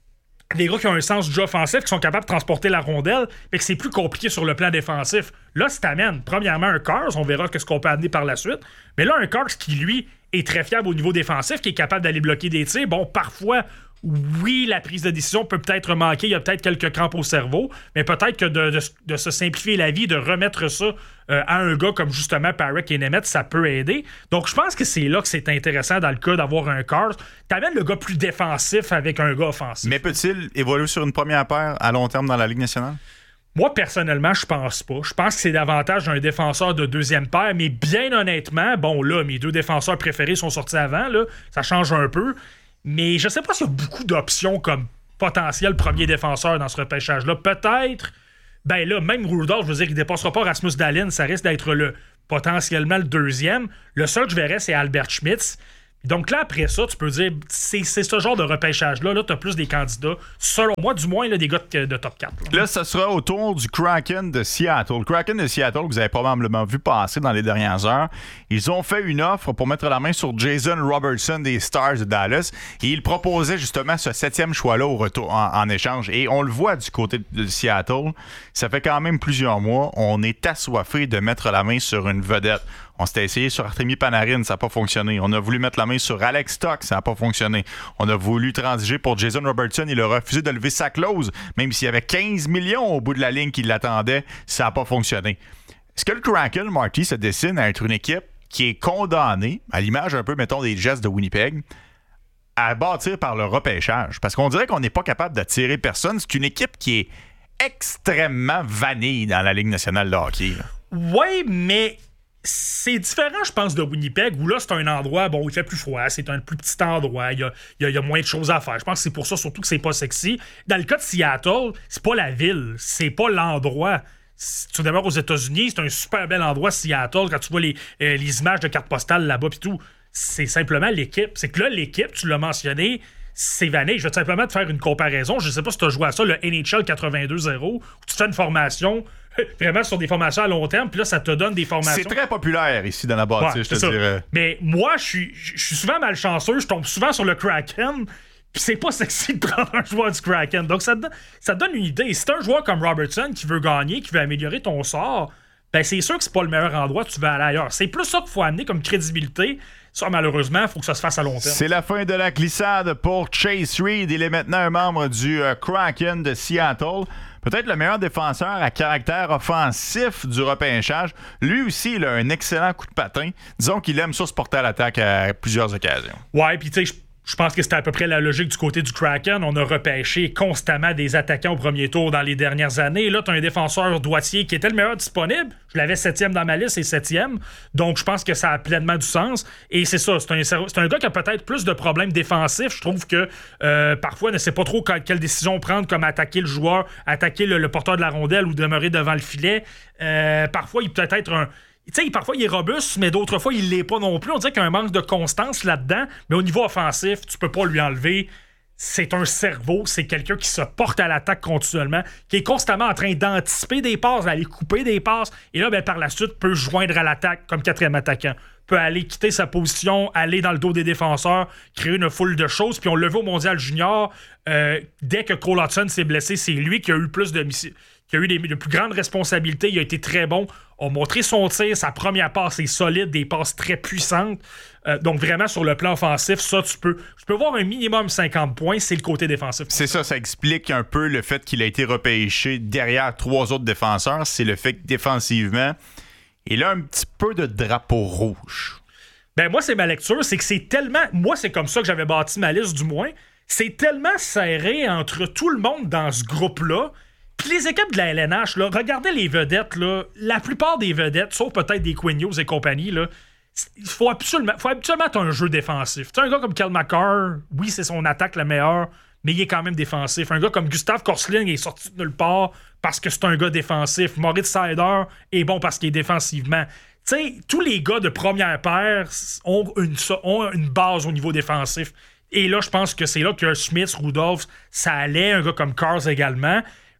Des gars qui ont un sens du jeu offensif, qui sont capables de transporter la rondelle, mais que c'est plus compliqué sur le plan défensif. Là, si t'amènes, premièrement, un Karls, on verra ce qu'on peut amener par la suite, mais là, un Karls qui, lui, est très fiable au niveau défensif, qui est capable d'aller bloquer des tirs. Bon, parfois, oui, la prise de décision peut peut-être manquer, il y a peut-être quelques crampes au cerveau, mais peut-être que de, de, de se simplifier la vie, de remettre ça euh, à un gars comme justement Parekh et Nemeth, ça peut aider. Donc, je pense que c'est là que c'est intéressant dans le cas d'avoir un Cars. T'amènes le gars plus défensif avec un gars offensif. Mais peut-il évoluer sur une première paire à long terme dans la Ligue nationale? Moi, personnellement, je pense pas. Je pense que c'est davantage un défenseur de deuxième paire, mais bien honnêtement, bon, là, mes deux défenseurs préférés sont sortis avant, là, ça change un peu. Mais je sais pas s'il y a beaucoup d'options comme potentiel premier défenseur dans ce repêchage-là. Peut-être, ben là, même Rudolph, je veux dire, il dépassera pas Rasmus Dahlin, ça risque d'être le potentiellement le deuxième. Le seul que je verrais, c'est Albert Schmitz. Donc là, après ça, tu peux dire, c'est, c'est ce genre de repêchage-là. Là, tu as plus des candidats, selon moi, du moins, là, des gars de, de top quatre. Là. là, ce sera au tour du Kraken de Seattle. Le Kraken de Seattle, que vous avez probablement vu passer dans les dernières heures, ils ont fait une offre pour mettre la main sur Jason Robertson des Stars de Dallas et ils proposaient justement ce septième choix-là au retour, en, en échange. Et on le voit du côté de Seattle, ça fait quand même plusieurs mois, on est assoiffé de mettre la main sur une vedette. On s'était essayé sur Artemi Panarin, ça n'a pas fonctionné. On a voulu mettre la main sur Alex Stock, ça n'a pas fonctionné. On a voulu transiger pour Jason Robertson, il a refusé de lever sa clause, même s'il y avait quinze millions au bout de la ligne qui l'attendaient, ça n'a pas fonctionné. Est-ce que le Kraken, Marty, se dessine à être une équipe qui est condamnée, à l'image un peu, mettons, des Jets de Winnipeg, à bâtir par le repêchage? Parce qu'on dirait qu'on n'est pas capable d'attirer personne. C'est une équipe qui est extrêmement vanille dans la Ligue nationale de hockey. Oui, mais... c'est différent, je pense, de Winnipeg, où là, c'est un endroit, bon, il fait plus froid, c'est un plus petit endroit, il y a, il y a, il y a moins de choses à faire. Je pense que c'est pour ça, surtout, que c'est pas sexy. Dans le cas de Seattle, c'est pas la ville, c'est pas l'endroit. Si tu demeures aux États-Unis, c'est un super bel endroit, Seattle, quand tu vois les, euh, les images de cartes postales là-bas pis tout. C'est simplement l'équipe. C'est que là, l'équipe, tu l'as mentionné, c'est vanné. Je vais simplement te faire une comparaison. Je sais pas si tu as joué à ça, le N H L quatre-vingt-deux zéro, où tu fais une formation vraiment sur des formations à long terme, puis là, ça te donne des formations. C'est très populaire ici dans la bâtisse, ouais, je te ça. dirais. Mais moi, je suis, je suis souvent malchanceux, je tombe souvent sur le Kraken, puis c'est pas sexy de prendre un joueur du Kraken. Donc, ça te, ça te donne une idée. Si t'as un joueur comme Robertson qui veut gagner, qui veut améliorer ton sort, ben c'est sûr que c'est pas le meilleur endroit, tu vas aller ailleurs. C'est plus ça qu'il faut amener comme crédibilité. Ça, malheureusement, il faut que ça se fasse à long terme. C'est la fin de la glissade pour Chase Reed. Il est maintenant un membre du euh, Kraken de Seattle. Peut-être le meilleur défenseur à caractère offensif du repêchage. Lui aussi, il a un excellent coup de patin. Disons qu'il aime ça se porter à l'attaque à plusieurs occasions. Ouais, puis tu sais, je pense que c'était à peu près la logique du côté du Kraken. On a repêché constamment des attaquants au premier tour dans les dernières années. Là, tu as un défenseur droitier qui était le meilleur disponible. Je l'avais septième dans ma liste et septième. Donc, je pense que ça a pleinement du sens. Et c'est ça, c'est un, c'est un gars qui a peut-être plus de problèmes défensifs. Je trouve que euh, parfois, ne sait pas trop quelle décision prendre, comme attaquer le joueur, attaquer le, le porteur de la rondelle ou demeurer devant le filet. Euh, parfois, il peut être un... Tu sais, parfois, il est robuste, mais d'autres fois, il l'est pas non plus. On dirait qu'il y a un manque de constance là-dedans. Mais au niveau offensif, tu peux pas lui enlever. C'est un cerveau, c'est quelqu'un qui se porte à l'attaque continuellement, qui est constamment en train d'anticiper des passes, d'aller couper des passes. Et là, ben, par la suite, peut se joindre à l'attaque comme quatrième attaquant. Peut aller quitter sa position, aller dans le dos des défenseurs, créer une foule de choses. Puis on le vu au Mondial Junior, euh, dès que Cole Hudson s'est blessé, c'est lui qui a eu le plus de missions. Qui a eu les, les plus grandes responsabilités, il a été très bon, a montré son tir, sa première passe est solide, des passes très puissantes. Euh, donc vraiment sur le plan offensif, ça tu peux, tu peux voir un minimum cinquante points, c'est le côté défensif. C'est ça, ça explique un peu le fait qu'il a été repêché derrière trois autres défenseurs, c'est le fait que défensivement, il a un petit peu de drapeau rouge. Ben moi c'est ma lecture, c'est que c'est tellement, moi c'est comme ça que j'avais bâti ma liste du moins, c'est tellement serré entre tout le monde dans ce groupe-là. Puis les équipes de la L N H, là, regardez les vedettes, là, la plupart des vedettes, sauf peut-être des Quinn Hughes et compagnie, là, il faut absolument, faut absolument être un jeu défensif. Tu sais, un gars comme Kel McCarr, oui, c'est son attaque le meilleur, mais il est quand même défensif. Un gars comme Gustav Korsling est sorti de nulle part parce que c'est un gars défensif. Moritz Seider est bon parce qu'il est défensivement. Tu sais, tous les gars de première paire ont une, ont une base au niveau défensif. Et là, je pense que c'est là que Schmitz, Rudolph, ça allait, un gars comme Cars également.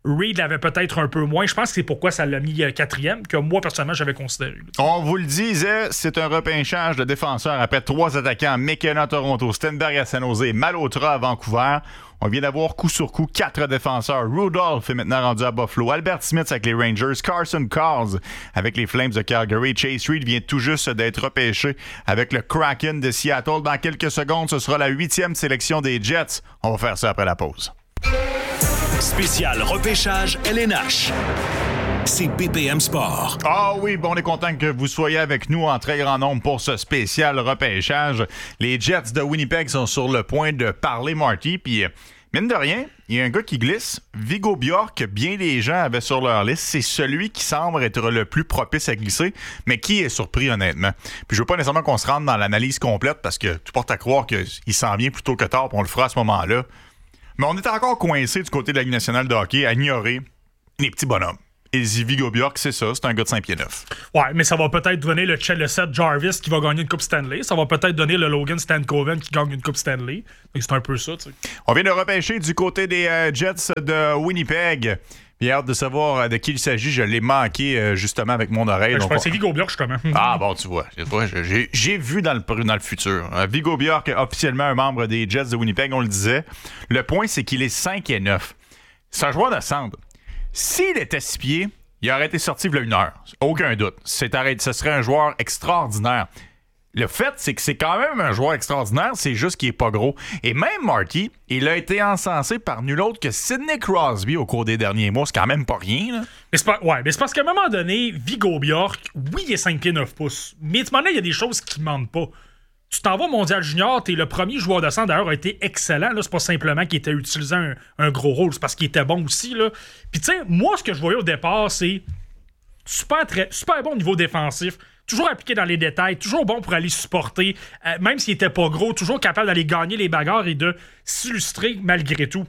Reed l'avait peut-être un peu moins. Je pense que c'est pourquoi ça l'a mis quatrième, que moi, personnellement, j'avais considéré. On vous le disait, c'est un repêchage de défenseurs après trois attaquants. McKenna à Toronto, Stenberg à San Jose, Malhotra à Vancouver. On vient d'avoir coup sur coup quatre défenseurs. Rudolph est maintenant rendu à Buffalo. Albert Smith avec les Rangers. Carson Carls avec les Flames de Calgary. Chase Reed vient tout juste d'être repêché avec le Kraken de Seattle. Dans quelques secondes, ce sera la huitième sélection des Jets. On va faire ça après la pause. Spécial repêchage L N H. C'est B P M Sport. Ah oui, bon, on est content que vous soyez avec nous en très grand nombre pour ce spécial repêchage. Les Jets de Winnipeg sont sur le point de parler, Marty, puis mine de rien, il y a un gars qui glisse. Viggo Bjork, que bien des gens avaient sur leur liste, c'est celui qui semble être le plus propice à glisser, mais qui est surpris, honnêtement. Puis je veux pas nécessairement qu'on se rende dans l'analyse complète, parce que tout porte à croire qu'il s'en vient plus tôt que tard, puis on le fera à ce moment-là. Mais on est encore coincé du côté de la Ligue nationale de hockey à ignorer les petits bonhommes. Et Viggo Bjork, c'est ça, c'est un gars de cinq pieds neuf. Ouais, mais ça va peut-être donner le Seth Jarvis qui va gagner une Coupe Stanley. Ça va peut-être donner le Logan Stankoven qui gagne une Coupe Stanley. Donc c'est un peu ça, tu sais. On vient de repêcher du côté des euh, Jets de Winnipeg. J'ai hâte de savoir de qui il s'agit. Je l'ai manqué euh, justement avec mon oreille. Ben, donc je pense on... que c'est Viggo Bjork, justement. Ah bon, tu vois. J'ai, j'ai vu dans le, dans le futur. Euh, Viggo Bjork est officiellement un membre des Jets de Winnipeg, on le disait. Le point, c'est qu'il est cinq et neuf. C'est un joueur de centre. S'il était six pieds, il aurait été sorti il y a une heure. Aucun doute. C'est arrêté. Ce serait un joueur extraordinaire. Le fait, c'est que c'est quand même un joueur extraordinaire, c'est juste qu'il est pas gros. Et même Marty, il a été encensé par nul autre que Sidney Crosby au cours des derniers mois. C'est quand même pas rien, là. Mais c'est, pas, ouais, mais c'est parce qu'à un moment donné, Viggo Bjork, oui, il est cinq pieds neuf pouces. Mais à ce moment-là, il y a des choses qui mentent pas. Tu t'en vas au Mondial Junior, t'es le premier joueur de centre, d'ailleurs, a été excellent. Là, c'est pas simplement qu'il était utilisé un, un gros rôle, c'est parce qu'il était bon aussi. Là. Puis tu sais, moi, ce que je voyais au départ, c'est super, très, super bon au niveau défensif. Toujours appliqué dans les détails, toujours bon pour aller supporter, euh, même s'il était pas gros, toujours capable d'aller gagner les bagarres et de s'illustrer malgré tout.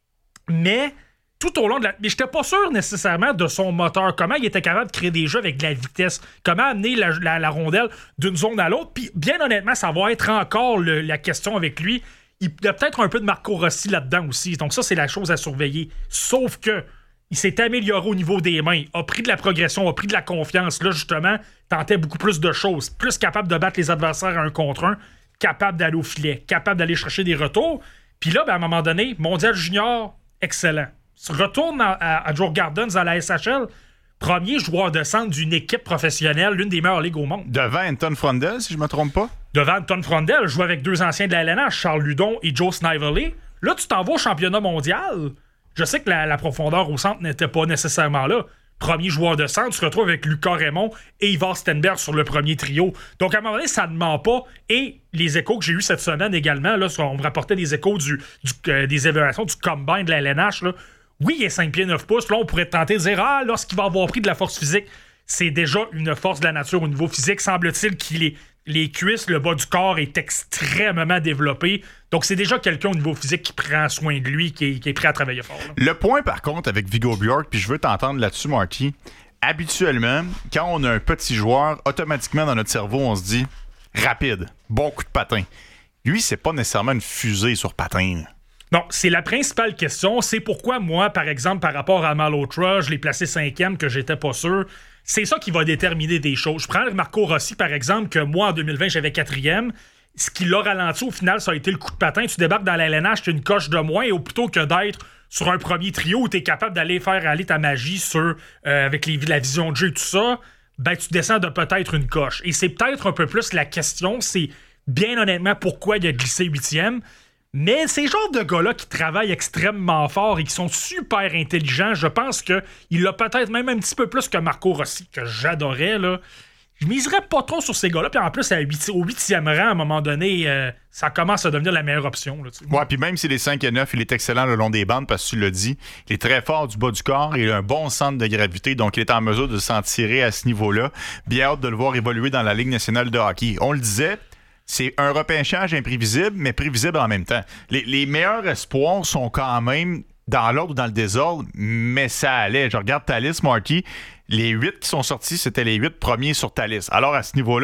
Mais tout au long de la... Mais j'étais pas sûr nécessairement de son moteur, comment il était capable de créer des jeux avec de la vitesse, comment amener la, la, la rondelle d'une zone à l'autre. Puis bien honnêtement, ça va être encore le, la question avec lui. Il y a peut-être un peu de Marco Rossi là-dedans aussi, donc ça, c'est la chose à surveiller. Sauf que il s'est amélioré au niveau des mains, a pris de la progression, a pris de la confiance. Là, justement, tentait beaucoup plus de choses. Plus capable de battre les adversaires à un contre un, capable d'aller au filet, capable d'aller chercher des retours. Puis là, ben, à un moment donné, Mondial Junior, excellent. Se retourne à, à, à Joe Gardens à la S H L, premier joueur de centre d'une équipe professionnelle, l'une des meilleures ligues au monde. Devant Anton Frondel, si je me trompe pas. Devant Anton Frondel, joue avec deux anciens de la L N H, Charles Ludon et Joe Snively. Là, tu t'en vas au championnat mondial. Je sais que la, la profondeur au centre n'était pas nécessairement là. Premier joueur de centre, tu te retrouves avec Lucas Raymond et Ivar Stenberg sur le premier trio. Donc, à un moment donné, ça ne ment pas. Et les échos que j'ai eus cette semaine également, là, on me rapportait des échos du, du, euh, des évaluations du combine de la L N H. Là. Oui, il est cinq pieds neuf pouces. Là, on pourrait tenter de dire « Ah, lorsqu'il va avoir pris de la force physique, c'est déjà une force de la nature au niveau physique. Semble-t-il qu'il est... Les cuisses, le bas du corps est extrêmement développé. Donc, c'est déjà quelqu'un au niveau physique qui prend soin de lui, qui est, qui est prêt à travailler fort. Là. Le point, par contre, avec Viggo Bjork, puis je veux t'entendre là-dessus, Marty, habituellement, quand on a un petit joueur, automatiquement, dans notre cerveau, on se dit rapide, bon coup de patin. Lui, c'est pas nécessairement une fusée sur patin. Non, c'est la principale question. C'est pourquoi moi, par exemple, par rapport à Malhotra, je l'ai placé cinquième, que j'étais pas sûr. C'est ça qui va déterminer des choses. Je prends Marco Rossi, par exemple, que moi, en deux mille vingt, j'avais quatrième. Ce qui l'a ralenti, au final, ça a été le coup de patin. Tu débarques dans la L N H, tu as une coche de moins, et plutôt que d'être sur un premier trio où tu es capable d'aller faire aller ta magie sur, euh, avec les, la vision de jeu et tout ça, ben tu descends de peut-être une coche. Et c'est peut-être un peu plus la question, c'est bien honnêtement pourquoi il a glissé huitième. Mais ces genres de gars-là qui travaillent extrêmement fort et qui sont super intelligents, je pense qu'il l'a peut-être même un petit peu plus que Marco Rossi, que j'adorais, là. Je miserais pas trop sur ces gars-là. Puis en plus, à huit, au huitième rang, à un moment donné, euh, ça commence à devenir la meilleure option. Là, ouais, puis même s'il est cinq et neuf, il est excellent le long des bandes parce que tu l'as dit. Il est très fort du bas du corps. Il a un bon centre de gravité, donc il est en mesure de s'en tirer à ce niveau-là. Bien hâte de le voir évoluer dans la Ligue nationale de hockey. On le disait, c'est un repêchage imprévisible, mais prévisible en même temps. Les, les meilleurs espoirs sont quand même dans l'ordre ou dans le désordre, mais ça allait. Je regarde ta liste, Marty. Les huit qui sont sortis, c'était les huit premiers sur ta liste. Alors, à ce niveau-là,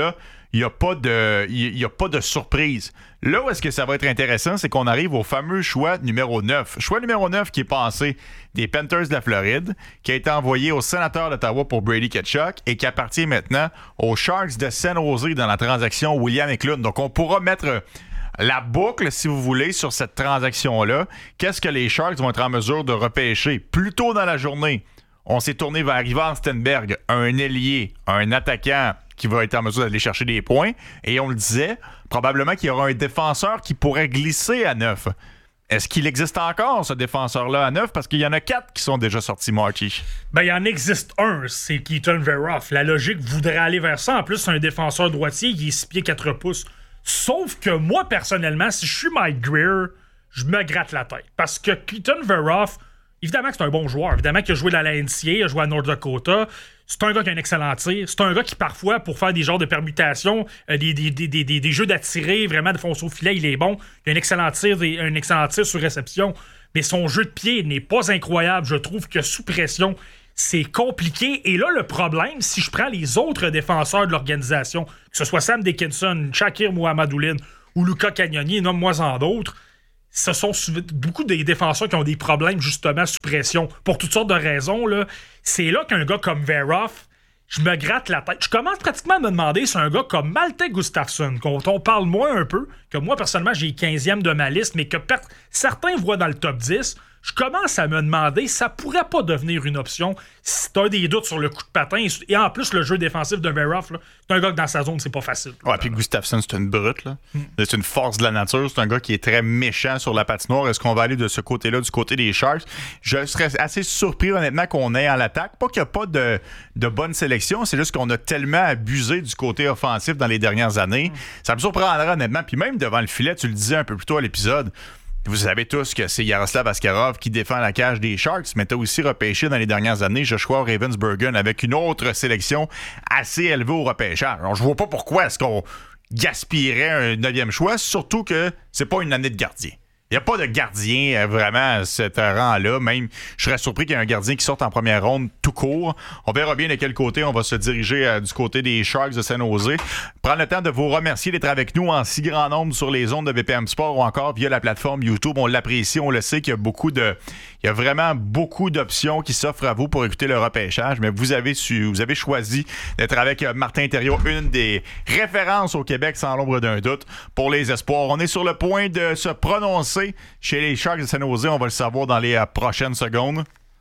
il n'y a pas de, il y a pas de surprise. Là où est-ce que ça va être intéressant, c'est qu'on arrive au fameux choix numéro neuf. Choix numéro neuf qui est passé des Panthers de la Floride, qui a été envoyé aux Sénateurs d'Ottawa pour Brady Tkachuk et qui appartient maintenant aux Sharks de San Jose dans la transaction William Eklund. Donc, on pourra mettre la boucle, si vous voulez, sur cette transaction-là. Qu'est-ce que les Sharks vont être en mesure de repêcher? Plus tôt dans la journée, on s'est tourné vers Ivan Stenberg, un ailier, un attaquant qui va être en mesure d'aller chercher des points. Et on le disait, probablement qu'il y aura un défenseur qui pourrait glisser à neuf. Est-ce qu'il existe encore, ce défenseur-là, à neuf? Parce qu'il y en a quatre qui sont déjà sortis, Marty. Ben, il y en existe un, c'est Keaton Veroff. La logique voudrait aller vers ça. En plus, c'est un défenseur droitier, il est six pieds quatre pouces. Sauf que moi, personnellement, si je suis Mike Grier, je me gratte la tête. Parce que Keaton Veroff, évidemment que c'est un bon joueur. Évidemment qu'il a joué dans la N C A A, il a joué à North Dakota. C'est un gars qui a un excellent tir. C'est un gars qui, parfois, pour faire des genres de permutations, euh, des, des, des, des, des jeux d'attirer, vraiment de foncer au filet, il est bon. Il a un excellent tir, des, un excellent tir sur réception. Mais son jeu de pied n'est pas incroyable. Je trouve que sous pression, c'est compliqué. Et là, le problème, si je prends les autres défenseurs de l'organisation, que ce soit Sam Dickinson, Shakir Muhammad-Oulin ou Luca Cagnoni, nomme-moi-en d'autres, ce sont beaucoup des défenseurs qui ont des problèmes, justement, sous pression, pour toutes sortes de raisons. Là. C'est là qu'un gars comme Veroff, je me gratte la tête. Je commence pratiquement à me demander si un gars comme Malte Gustafsson, quand on parle moins un peu, que moi, personnellement, j'ai quinzième de ma liste, mais que per- certains voient dans le top dix, je commence à me demander si ça pourrait pas devenir une option si t'as des doutes sur le coup de patin. Et en plus, le jeu défensif de Veroff, là, c'est un gars que dans sa zone, c'est pas facile. Ouais, puis Gustafsson, c'est une brute. Là. Mm. C'est une force de la nature. C'est un gars qui est très méchant sur la patinoire. Est-ce qu'on va aller de ce côté-là, du côté des Sharks? Je serais assez surpris, honnêtement, qu'on ait à l'attaque. Pas qu'il n'y a pas de, de bonne sélection, c'est juste qu'on a tellement abusé du côté offensif dans les dernières années. Mm. Ça me surprendra, honnêtement. Puis même devant le filet, tu le disais un peu plus tôt à l'épisode, vous savez tous que c'est Yaroslav Askarov qui défend la cage des Sharks, mais t'as aussi repêché dans les dernières années Joshua Ravensbergen avec une autre sélection assez élevée au repêchage. Alors, je vois pas pourquoi est-ce qu'on gaspillerait un neuvième choix, surtout que c'est pas une année de gardien. Il n'y a pas de gardien euh, vraiment à cet rang-là. Même, je serais surpris qu'il y ait un gardien qui sorte en première ronde tout court. On verra bien de quel côté on va se diriger euh, du côté des Sharks de San Jose. Prendre le temps de vous remercier d'être avec nous en si grand nombre sur les ondes de B P M Sport ou encore via la plateforme YouTube. On l'apprécie, on le sait qu'il y a beaucoup de... Il y a vraiment beaucoup d'options qui s'offrent à vous pour écouter le repêchage, mais vous avez, su, vous avez choisi d'être avec Martin Thériault, une des références au Québec sans l'ombre d'un doute pour les espoirs. On est sur le point de se prononcer chez les Sharks de San Jose. On va le savoir dans les euh, prochaines secondes.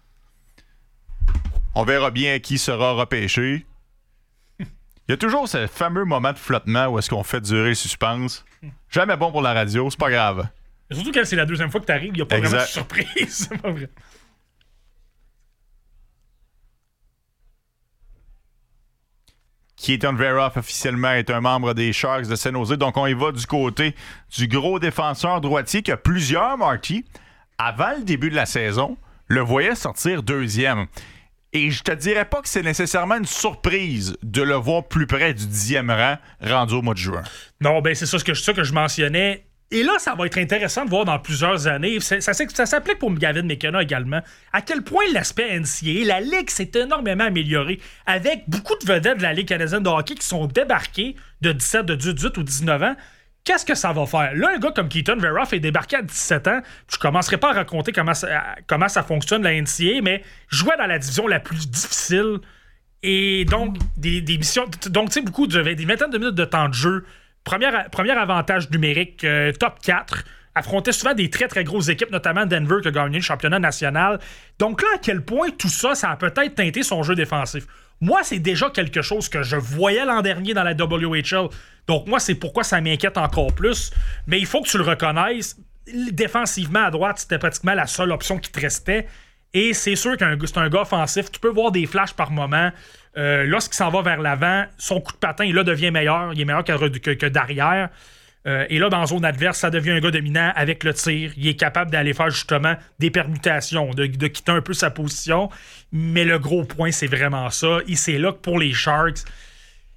On verra bien qui sera repêché. Il y a toujours ce fameux moment de flottement où est-ce qu'on fait durer le suspense. Jamais bon pour la radio, c'est pas grave. Surtout quand c'est la deuxième fois que t'arrives, il n'y a pas exact. Vraiment de surprise. C'est pas vrai. Keaton Veroff, officiellement, est un membre des Sharks de San Jose. Donc, on y va du côté du gros défenseur droitier que plusieurs, Marty, avant le début de la saison, le voyaient sortir deuxième. Et je te dirais pas que c'est nécessairement une surprise de le voir plus près du dixième rang rendu au mois de juin. Non, ben c'est ça, ce que, ça que je mentionnais. Et là, ça va être intéressant de voir dans plusieurs années, ça, ça, ça s'applique pour Gavin McKenna également, à quel point l'aspect N C A A, la Ligue s'est énormément améliorée, avec beaucoup de vedettes de la Ligue canadienne de hockey qui sont débarquées de dix-sept, de dix-huit ou dix-neuf ans. Qu'est-ce que ça va faire? Là, un gars comme Keaton Veroff est débarqué à dix-sept ans. Je commencerai pas à raconter comment ça, comment ça fonctionne, la N C A A, mais jouait dans la division la plus difficile. Et donc, des, des missions... Donc, tu sais, beaucoup de... des vingtaines de minutes de temps de jeu. Premier, premier avantage numérique, euh, top quatre. Affrontait souvent des très, très grosses équipes, notamment Denver qui a gagné le championnat national. Donc là, à quel point tout ça, ça a peut-être teinté son jeu défensif. Moi, c'est déjà quelque chose que je voyais l'an dernier dans la W H L. Donc moi, c'est pourquoi ça m'inquiète encore plus. Mais il faut que tu le reconnaisses. Défensivement, à droite, c'était pratiquement la seule option qui te restait. Et c'est sûr qu'un c'est un gars offensif. Tu peux voir des flashs par moment. Euh, lorsqu'il s'en va vers l'avant, son coup de patin, là, devient meilleur. Il est meilleur que, que, que derrière. Euh, et là, dans la zone adverse, ça devient un gars dominant avec le tir. Il est capable d'aller faire justement des permutations, de, de quitter un peu sa position. Mais le gros point, c'est vraiment ça. Et c'est là que pour les Sharks,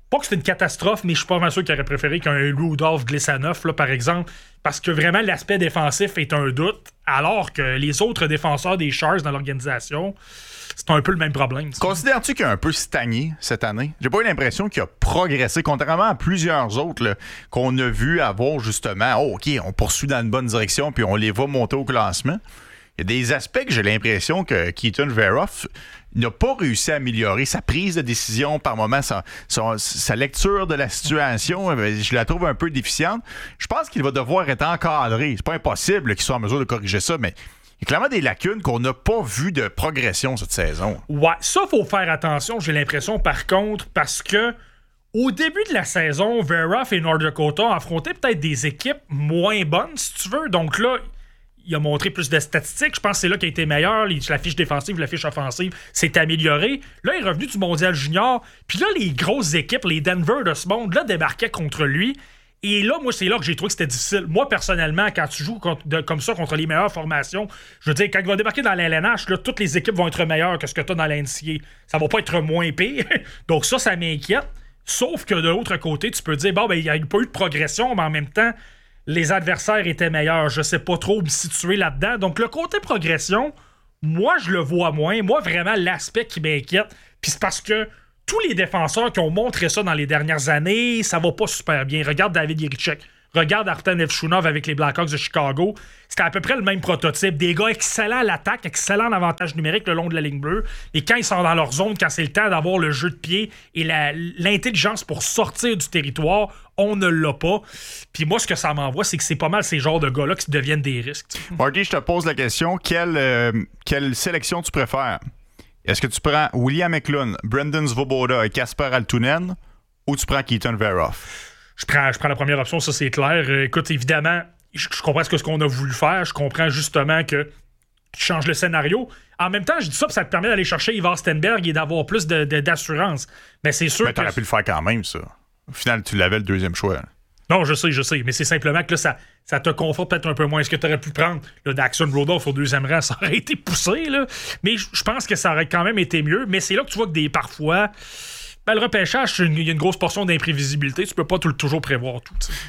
Pas que c'est une catastrophe, mais je suis pas vraiment sûr qu'il aurait préféré qu'un Rudolph glisse à neuf, là, par exemple, parce que vraiment l'aspect défensif est un doute, alors que les autres défenseurs des Sharks dans l'organisation, c'est un peu le même problème. T'sais. Considères-tu qu'il a un peu stagné cette année? J'ai pas eu l'impression qu'il a progressé, contrairement à plusieurs autres là, qu'on a vu avoir justement, oh, OK, on poursuit dans une bonne direction puis on les voit monter au classement. Il y a des aspects que j'ai l'impression que Keaton Veroff n'a pas réussi à améliorer. Sa prise de décision par moment, sa, sa, sa lecture de la situation, je la trouve un peu déficiente. Je pense qu'il va devoir être encadré. C'est pas impossible qu'il soit en mesure de corriger ça, mais il y a clairement des lacunes qu'on n'a pas vues de progression cette saison. Ouais, ça, faut faire attention, j'ai l'impression, par contre, parce que au début de la saison, Veroff et North Dakota ont affronté peut-être des équipes moins bonnes, si tu veux. Donc là, il a montré plus de statistiques. Je pense que c'est là qu'il a été meilleur. La fiche défensive, la fiche offensive s'est améliorée. Là, il est revenu du mondial junior. Puis là, les grosses équipes, les Denver de ce monde, là, débarquaient contre lui. Et là, moi, c'est là que j'ai trouvé que c'était difficile. Moi, personnellement, quand tu joues contre, de, comme ça contre les meilleures formations, je veux dire, quand il va débarquer dans la L N H, là, toutes les équipes vont être meilleures que ce que tu as dans la N C A A. Ça va pas être moins pire. Donc ça, ça m'inquiète. Sauf que de l'autre côté, tu peux dire, bon, ben, il n'y a pas eu de progression, mais en même temps, les adversaires étaient meilleurs. Je sais pas trop me situer là-dedans. Donc, le côté progression, moi, je le vois moins. Moi, vraiment, l'aspect qui m'inquiète, puis c'est parce que tous les défenseurs qui ont montré ça dans les dernières années, ça va pas super bien. Regarde David Jiricek. Regarde Artem Evchunov avec les Blackhawks de Chicago. C'était à peu près le même prototype. Des gars excellents à l'attaque, excellents en avantage numérique le long de la ligne bleue. Et quand ils sont dans leur zone, quand c'est le temps d'avoir le jeu de pied et la, l'intelligence pour sortir du territoire, on ne l'a pas. Puis moi, ce que ça m'envoie, c'est que c'est pas mal ces genres de gars-là qui deviennent des risques. Marty, je te pose la question. Quelle, euh, quelle sélection tu préfères? Est-ce que tu prends William Eklund, Brendan Svoboda et Kasper Altunen ou tu prends Keaton Veroff? Je prends, je prends la première option, ça c'est clair. Euh, écoute, évidemment, je, je comprends ce, que, ce qu'on a voulu faire. Je comprends justement que tu changes le scénario. En même temps, je dis ça, puis ça te permet d'aller chercher Ivar Stenberg et d'avoir plus de, de, d'assurance. Mais c'est sûr mais que... t'aurais pu le faire quand même, ça. Au final, tu l'avais le deuxième choix. Là. Non, je sais, je sais. Mais c'est simplement que là, ça, ça te conforte peut-être un peu moins. Est-ce que tu aurais pu prendre là, Daxon Rudolph au deuxième rang? Ça aurait été poussé, là. Mais je pense que ça aurait quand même été mieux. Mais c'est là que tu vois que des parfois... Ben, le repêchage, il y a une grosse portion d'imprévisibilité. Tu peux pas tout, toujours prévoir tout. T'sais.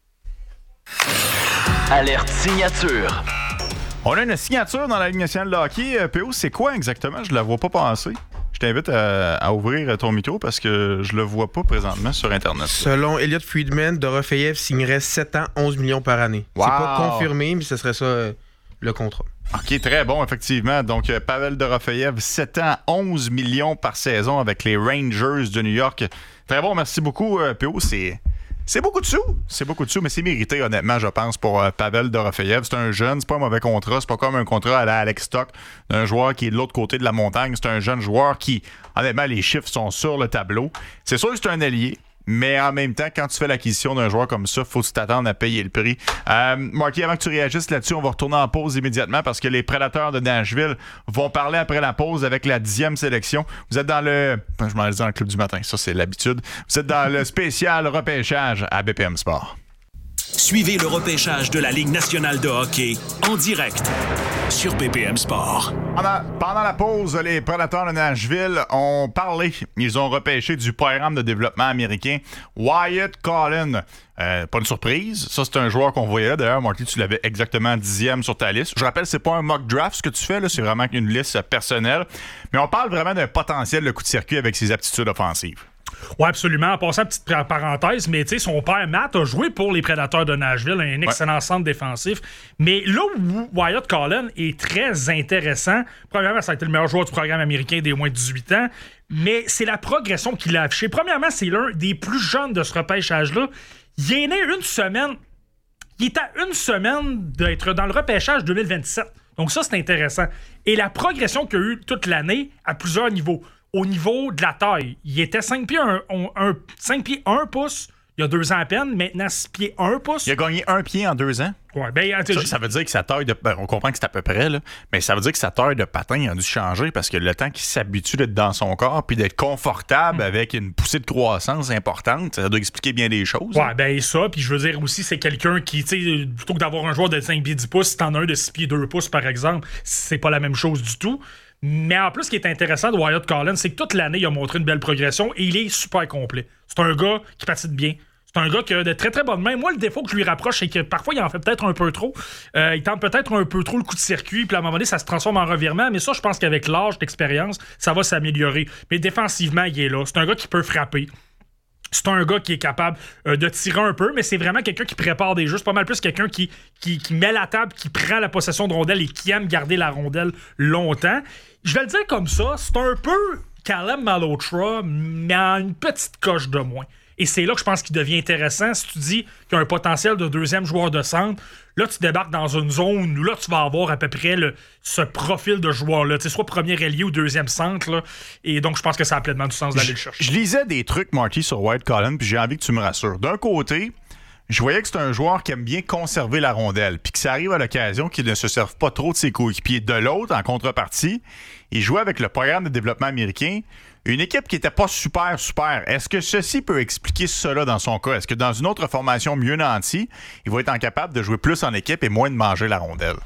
Alerte signature. On a une signature dans la Ligue nationale de hockey. P O, c'est quoi exactement? Je la vois pas passer. Je t'invite à, à ouvrir ton micro parce que je le vois pas présentement sur Internet. Selon Elliot Friedman, Dorofeyev signerait sept ans, onze millions par année. Wow. C'est pas confirmé, mais ce serait ça euh, le contrat. OK, très bon, effectivement. Donc, euh, Pavel Dorofeyev, sept ans, onze millions par saison avec les Rangers de New York. Très bon, merci beaucoup, euh, P O. C'est, c'est beaucoup de sous. C'est beaucoup de sous, mais c'est mérité, honnêtement, je pense, pour euh, Pavel Dorofeyev. C'est un jeune, c'est pas un mauvais contrat. C'est pas comme un contrat à la Alex Stock d'un joueur qui est de l'autre côté de la montagne. C'est un jeune joueur qui, honnêtement, les chiffres sont sur le tableau. C'est sûr que c'est un allié. Mais en même temps, quand tu fais l'acquisition d'un joueur comme ça, faut que tu t'attendes à payer le prix. Euh, Marky, avant que tu réagisses là-dessus, on va retourner en pause immédiatement parce que les Prédateurs de Nashville vont parler après la pause avec la dixième sélection. Vous êtes dans le... Je m'en dis dans le club du matin, ça c'est l'habitude. Vous êtes dans le spécial repêchage à B P M Sport. Suivez le repêchage de la Ligue nationale de hockey en direct sur B P M Sport. Pendant, pendant la pause, les Prédateurs de Nashville ont parlé. Ils ont repêché du programme de développement américain Wyatt Collin. Euh, pas une surprise. Ça, c'est un joueur qu'on voyait là. D'ailleurs, Marty, tu l'avais exactement dixième sur ta liste. Je rappelle, c'est pas un mock draft ce que tu fais. Là. C'est vraiment une liste personnelle. Mais on parle vraiment d'un potentiel de coup de circuit avec ses aptitudes offensives. Oui, absolument. En passant, petite parenthèse, mais tu sais, son père, Matt, a joué pour les Prédateurs de Nashville, un excellent ouais. centre défensif. Mais là où Wyatt Collin est très intéressant, premièrement, ça a été le meilleur joueur du programme américain des moins de dix-huit ans, mais c'est la progression qu'il a affichée. Premièrement, c'est l'un des plus jeunes de ce repêchage-là. Il est né une semaine... Il est à une semaine d'être dans le repêchage deux mille vingt-sept. Donc ça, c'est intéressant. Et la progression qu'il a eue toute l'année à plusieurs niveaux. Au niveau de la taille, il était cinq pieds un pouce il y a deux ans à peine. Maintenant, six pieds un pouce. Il a gagné un pied en deux ans. Ouais, ben, ça, ça veut dire que sa taille de... Ben, on comprend que c'est à peu près, là, mais ça veut dire que sa taille de patin a dû changer parce que le temps qu'il s'habitue d'être dans son corps puis d'être confortable mmh. avec une poussée de croissance importante, ça doit expliquer bien des choses. Ouais, hein. ben ça, puis je veux dire aussi, c'est quelqu'un qui, tu sais, plutôt que d'avoir un joueur de cinq pieds dix pouces, si t'en as un de six pieds deux pouces, par exemple, c'est pas la même chose du tout. Mais en plus, ce qui est intéressant de Wyatt Collins, c'est que toute l'année, il a montré une belle progression et il est super complet. C'est un gars qui patine bien. C'est un gars qui a de très très bonnes mains. Moi, le défaut que je lui rapproche, c'est que parfois, il en fait peut-être un peu trop. Euh, il tente peut-être un peu trop le coup de circuit, puis à un moment donné, ça se transforme en revirement. Mais ça, je pense qu'avec l'âge, l'expérience, ça va s'améliorer. Mais défensivement, il est là. C'est un gars qui peut frapper. C'est un gars qui est capable euh, de tirer un peu, mais c'est vraiment quelqu'un qui prépare des jeux. C'est pas mal plus quelqu'un qui, qui, qui met la table, qui prend la possession de rondelle et qui aime garder la rondelle longtemps. Je vais le dire comme ça, c'est un peu Callum Malhotra, mais en une petite coche de moins. Et c'est là que je pense qu'il devient intéressant. Si tu dis qu'il y a un potentiel de deuxième joueur de centre, là, tu débarques dans une zone où là, tu vas avoir à peu près le, ce profil de joueur-là. Tu sais, soit premier ailier ou deuxième centre. Là. Et donc, je pense que ça a pleinement du sens d'aller je, le chercher. Je lisais des trucs, Marty, sur Wyatt Collins, puis j'ai envie que tu me rassures. D'un côté, je voyais que c'est un joueur qui aime bien conserver la rondelle, puis que ça arrive à l'occasion qu'il ne se serve pas trop de ses coéquipiers. De l'autre, en contrepartie, il jouait avec le programme de développement américain. Une équipe qui n'était pas super, super. Est-ce que ceci peut expliquer cela dans son cas? Est-ce que dans une autre formation mieux nantie, il va être incapable de jouer plus en équipe et moins de manger la rondelle?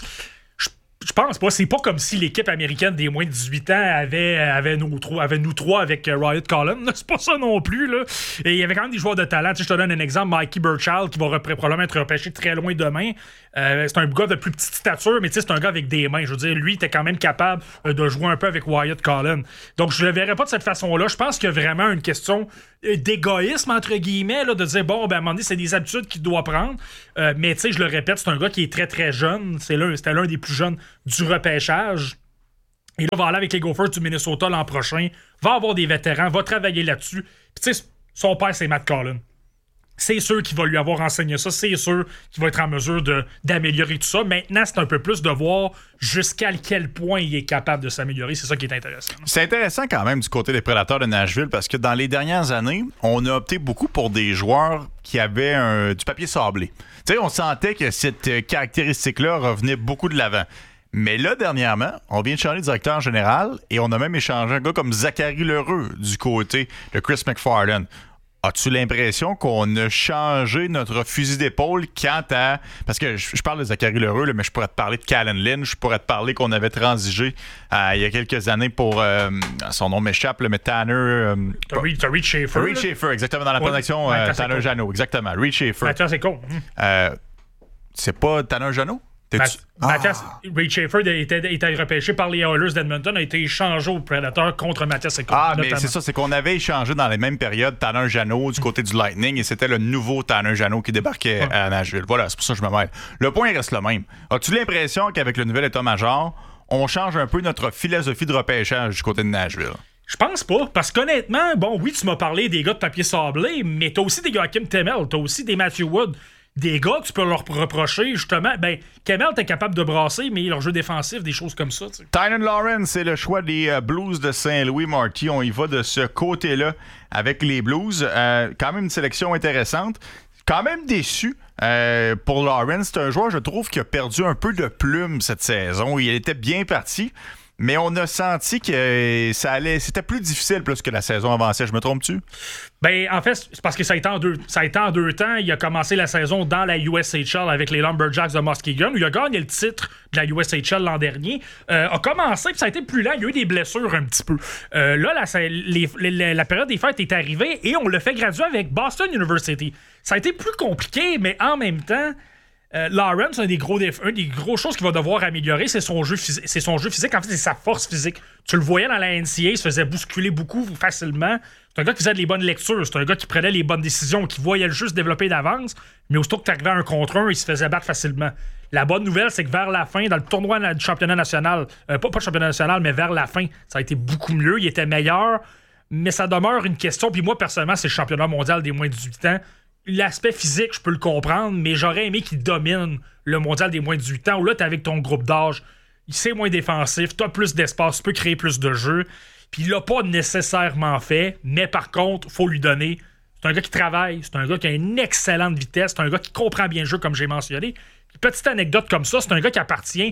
Je pense pas. C'est pas comme si l'équipe américaine des moins de dix-huit ans avait, avait, nous, trois, avait nous trois avec uh, Wyatt Collins. C'est pas ça non plus. Là. Et il y avait quand même des joueurs de talent. Tu sais, je te donne un exemple. Mikey Burchild, qui va repre- probablement être repêché très loin demain. Euh, c'est un gars de plus petite stature, mais c'est un gars avec des mains. Je veux dire, lui, il était quand même capable euh, de jouer un peu avec Wyatt Collins. Donc, je le verrais pas de cette façon-là. Je pense qu'il y a vraiment une question d'égoïsme, entre guillemets, là, de dire, bon, ben, à un moment donné, c'est des habitudes qu'il doit prendre. Euh, mais, tu sais, je le répète, c'est un gars qui est très, très jeune. C'est l'un, c'était l'un des plus jeunes du repêchage. Et là, va aller avec les Gophers du Minnesota l'an prochain. Va avoir des vétérans, va travailler là-dessus. Puis, tu sais, son père, c'est Matt Collins. C'est sûr qu'il va lui avoir enseigné ça. C'est sûr qu'il va être en mesure de, d'améliorer tout ça. Maintenant, c'est un peu plus de voir jusqu'à quel point il est capable de s'améliorer. C'est ça qui est intéressant. C'est intéressant quand même du côté des Prédateurs de Nashville parce que dans les dernières années, on a opté beaucoup pour des joueurs qui avaient un, du papier sablé. Tu sais, on sentait que cette caractéristique-là revenait beaucoup de l'avant. Mais là, dernièrement, on vient de changer de directeur général et on a même échangé un gars comme Zachary Lheureux du côté de Chris McFarland. As-tu l'impression qu'on a changé notre fusil d'épaule quant à... Parce que je, je parle de Zachary Lheureux, là, mais je pourrais te parler de Callan Lynch, je pourrais te parler qu'on avait transigé euh, il y a quelques années pour... Euh, son nom m'échappe, là, mais Tanner... Euh, t'as Reed, t'as Reed Schaefer. Reed Schaefer, exactement, dans la protection, ouais, euh, Tanner Jeannot, exactement. Reed Schaefer. Mathias, c'est con. Hum. Euh, c'est pas Tanner Jeannot? Math- Mathias, ah. Reed Schaefer était, était repêché par les Oilers d'Edmonton, a été échangé au Predator contre Mathias Ekholm. Ah, notamment. mais c'est ça, c'est qu'on avait échangé dans les mêmes périodes Tanner Jeannot du côté du Lightning et c'était le nouveau Tanner Jeannot qui débarquait ouais. à Nashville. Voilà, c'est pour ça que je me mêle. Le point reste le même. As-tu l'impression qu'avec le nouvel état-major, on change un peu notre philosophie de repêchage du côté de Nashville? Je pense pas, parce qu'honnêtement, bon, oui, tu m'as parlé des gars de papier sablé, mais t'as aussi des Joachim Temel, t'as aussi des Matthew Wood. Des gars que tu peux leur reprocher, justement, ben, Kemel, t'es capable de brasser, mais leur jeu défensif, des choses comme ça. T'sais. Tynan Lawrence, c'est le choix des euh, Blues de Saint-Louis, Marty. On y va de ce côté-là avec les Blues. Euh, quand même une sélection intéressante. Quand même déçu euh, pour Lawrence. C'est un joueur, je trouve, qui a perdu un peu de plume cette saison. Il était bien parti. Mais on a senti que ça allait, c'était plus difficile plus que la saison avançait. Je me trompe-tu? Ben, en fait, c'est parce que ça a été en deux, ça a été en deux temps. Il a commencé la saison dans la U S H L avec les Lumberjacks de Muskegon, où il a gagné le titre de la U S H L l'an dernier. Euh, a commencé, puis ça a été plus lent. Il y a eu des blessures un petit peu. Euh, là, la, les, les, la période des fêtes est arrivée et on l'a fait graduer avec Boston University. Ça a été plus compliqué, mais en même temps... Euh, Lawrence, un des gros déf- un des gros choses qu'il va devoir améliorer, c'est son jeu phys- c'est son jeu physique. En fait, c'est sa force physique. Tu le voyais dans la N C A A, il se faisait bousculer beaucoup facilement. C'est un gars qui faisait les bonnes lectures. C'est un gars qui prenait les bonnes décisions, qui voyait le jeu se développer d'avance. Mais aussitôt que tu arrivais à un contre un, il se faisait battre facilement. La bonne nouvelle, c'est que vers la fin, dans le tournoi du championnat national, euh, pas, pas le championnat national, mais vers la fin, ça a été beaucoup mieux. Il était meilleur. Mais ça demeure une question. Puis moi, personnellement, c'est le championnat mondial des moins de dix-huit ans. L'aspect physique, je peux le comprendre, mais j'aurais aimé qu'il domine le mondial des moins de dix-huit ans, où là, t'es avec ton groupe d'âge, c'est moins défensif, t'as plus d'espace, tu peux créer plus de jeux. Puis il l'a pas nécessairement fait, mais par contre, faut lui donner. C'est un gars qui travaille, c'est un gars qui a une excellente vitesse, c'est un gars qui comprend bien le jeu, comme j'ai mentionné. Puis, petite anecdote comme ça, c'est un gars qui appartient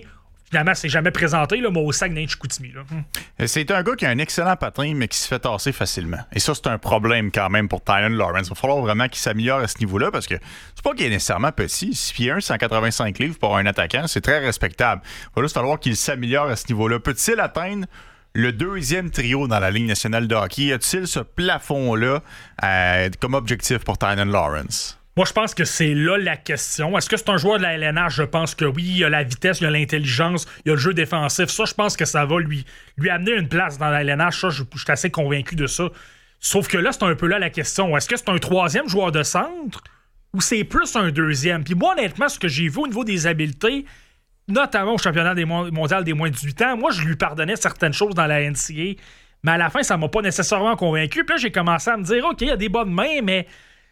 finalement, c'est jamais présenté, là, mais au Saguenay-Chicoutimi. C'est un gars qui a un excellent patin, mais qui se fait tasser facilement. Et ça, c'est un problème quand même pour Tynan Lawrence. Il va falloir vraiment qu'il s'améliore à ce niveau-là, parce que c'est pas qu'il est nécessairement petit. six pieds un, cent quatre-vingt-cinq livres pour un attaquant, c'est très respectable. Il va juste falloir qu'il s'améliore à ce niveau-là. Peut-il atteindre le deuxième trio dans la Ligue nationale de hockey? Y a-t-il ce plafond-là euh, comme objectif pour Tynan Lawrence? Moi, je pense que c'est là la question. Est-ce que c'est un joueur de la L N H? Je pense que oui. Il y a la vitesse, il y a l'intelligence, il y a le jeu défensif. Ça, je pense que ça va lui, lui amener une place dans la L N H. Ça, je, je suis assez convaincu de ça. Sauf que là, c'est un peu là la question. Est-ce que c'est un troisième joueur de centre ou c'est plus un deuxième? Puis moi, honnêtement, ce que j'ai vu au niveau des habiletés, notamment au championnat des mondial des moins de dix-huit ans, moi, je lui pardonnais certaines choses dans la N C A A. Mais à la fin, ça m'a pas nécessairement convaincu. Puis là, j'ai commencé à me dire, OK, il y a des bonnes mains, mais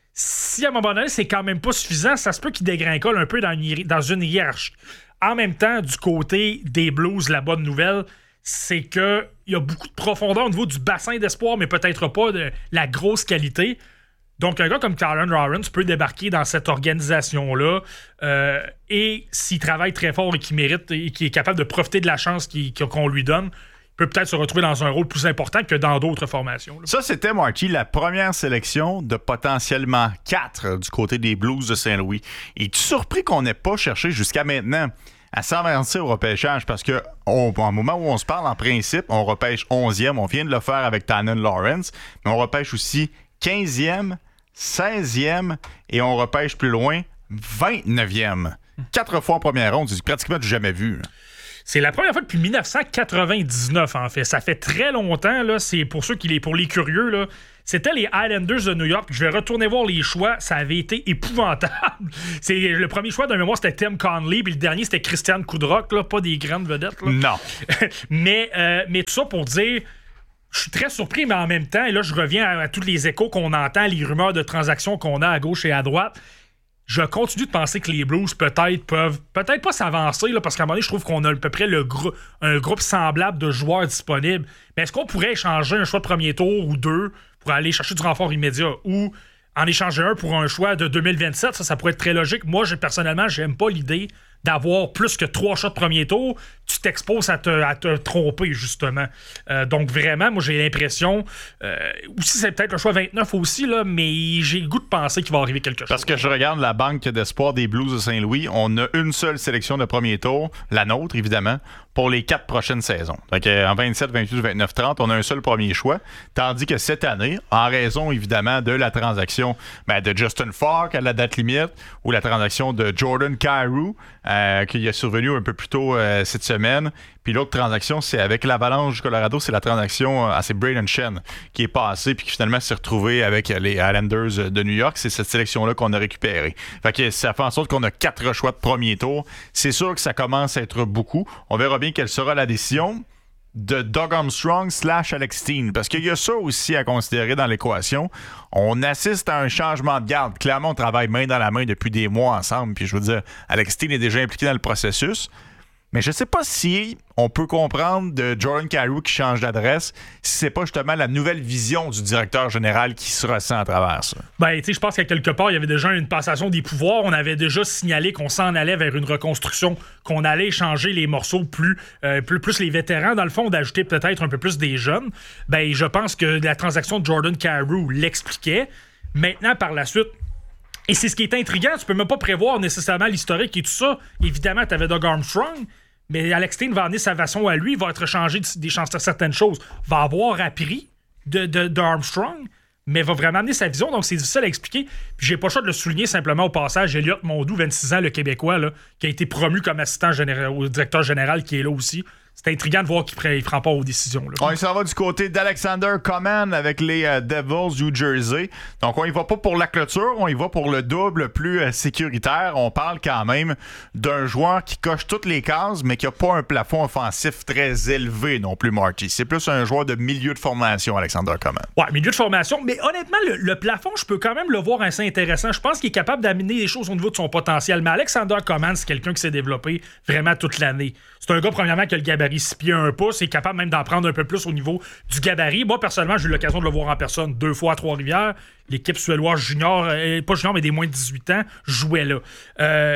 si à un moment donné, c'est quand même pas suffisant, ça se peut qu'il dégringole un peu dans une, dans une hiérarchie. En même temps, du côté des Blues, la bonne nouvelle, c'est qu'il y a beaucoup de profondeur au niveau du bassin d'espoir, mais peut-être pas de la grosse qualité. Donc, un gars comme Tynan Lawrence peut débarquer dans cette organisation-là euh, et s'il travaille très fort et qu'il mérite et qu'il est capable de profiter de la chance qu'il, qu'on lui donne, peut peut-être se retrouver dans un rôle plus important que dans d'autres formations. Là. Ça, c'était, Marty, la première sélection de potentiellement quatre du côté des Blues de Saint-Louis. Es-tu surpris qu'on n'ait pas cherché jusqu'à maintenant à s'avancer au repêchage? Parce que au moment où on se parle, en principe, on repêche onzième. On vient de le faire avec Tynan Lawrence, mais on repêche aussi quinzième, seizième et on repêche plus loin vingt-neuvième. Quatre fois en première ronde, c'est pratiquement du jamais vu. Là. C'est la première fois depuis dix-neuf cent quatre-vingt-dix-neuf, en fait. Ça fait très longtemps, là. C'est pour ceux qui les, pour les curieux, là. C'était les Islanders de New York. Je vais retourner voir les choix. Ça avait été épouvantable. C'est, le premier choix de mémoire, c'était Tim Connelly, puis le dernier, c'était Christian Kudrock, là. Pas des grandes vedettes, là. Non. mais, euh, mais tout ça pour dire... Je suis très surpris, mais en même temps, et là, je reviens à, à tous les échos qu'on entend, les rumeurs de transactions qu'on a à gauche et à droite. Je continue de penser que les Blues, peut-être, peuvent peut-être pas s'avancer, là, parce qu'à un moment donné, je trouve qu'on a à peu près le gr- un groupe semblable de joueurs disponibles. Mais est-ce qu'on pourrait échanger un choix de premier tour ou deux pour aller chercher du renfort immédiat ou en échanger un pour un choix de deux mille vingt-sept? Ça, ça pourrait être très logique. Moi, j'ai, personnellement, j'aime pas l'idée d'avoir plus que trois shots de premier tour. Tu t'exposes à te, à te tromper, justement. Euh, donc, vraiment, moi, j'ai l'impression... Euh, aussi, c'est peut-être le choix vingt-neuf aussi, là, mais j'ai le goût de penser qu'il va arriver quelque chose. Parce que je regarde la banque d'espoir des Blues de Saint-Louis. On a une seule sélection de premier tour, la nôtre, évidemment, pour les quatre prochaines saisons. Donc, en vingt-sept, vingt-huit, vingt-neuf, trente, on a un seul premier choix. Tandis que cette année, en raison, évidemment, de la transaction ben, de Justin Falk à la date limite ou la transaction de Jordan Kyrou, euh, qui est survenu un peu plus tôt euh, cette semaine. Puis l'autre transaction, c'est avec l'Avalanche du Colorado, c'est la transaction, euh, c'est Braden Shen qui est passé puis qui finalement s'est retrouvé avec les Islanders de New York. C'est cette sélection-là qu'on a récupérée. Fait que ça fait en sorte qu'on a quatre choix de premier tour. C'est sûr que ça commence à être beaucoup. On verra bien quelle sera la décision de Doug Armstrong slash Alex Steen. Parce qu'il y a ça aussi à considérer dans l'équation. On assiste à un changement de garde. Clairement, on travaille main dans la main depuis des mois ensemble. Puis je veux dire, Alex Steen est déjà impliqué dans le processus. Mais je sais pas si on peut comprendre de Jordan Kyrou qui change d'adresse, si c'est pas justement la nouvelle vision du directeur général qui se ressent à travers ça. Ben, tu sais, je pense qu'à quelque part, il y avait déjà une passation des pouvoirs. On avait déjà signalé qu'on s'en allait vers une reconstruction, qu'on allait échanger les morceaux plus, euh, plus, plus les vétérans, dans le fond, d'ajouter peut-être un peu plus des jeunes. Ben, je pense que la transaction de Jordan Kyrou l'expliquait. Maintenant, par la suite, et c'est ce qui est intriguant, tu peux même pas prévoir nécessairement l'historique et tout ça. Évidemment, tu avais Doug Armstrong, mais Alex Steen va amener sa façon à lui, va être changé des chances de certaines choses, va avoir appris de, de, de Armstrong, mais va vraiment amener sa vision, donc c'est difficile à expliquer. Puis j'ai pas le choix de le souligner simplement au passage, Elliott Mondou, vingt-six ans, le Québécois, là, qui a été promu comme assistant général, au directeur général, qui est là aussi. C'est intriguant de voir qu'il ne prend pas aux décisions. Là. On s'en va du côté d'Alexander Coman avec les euh, Devils New Jersey. Donc, on y va pas pour la clôture, on y va pour le double plus euh, sécuritaire. On parle quand même d'un joueur qui coche toutes les cases, mais qui n'a pas un plafond offensif très élevé non plus, Marty. C'est plus un joueur de milieu de formation, Alexander Coman. Ouais, milieu de formation. Mais honnêtement, le, le plafond, je peux quand même le voir assez intéressant. Je pense qu'il est capable d'amener des choses au niveau de son potentiel. Mais Alexander Coman, c'est quelqu'un qui s'est développé vraiment toute l'année. C'est un gars, premièrement, qui a le gabarit six pieds un pouce, est capable même d'en prendre un peu plus au niveau du gabarit. Moi, personnellement, j'ai eu l'occasion de le voir en personne deux fois à Trois-Rivières. L'équipe suédoise junior, euh, pas junior, mais des moins de dix-huit ans, jouait là. Euh,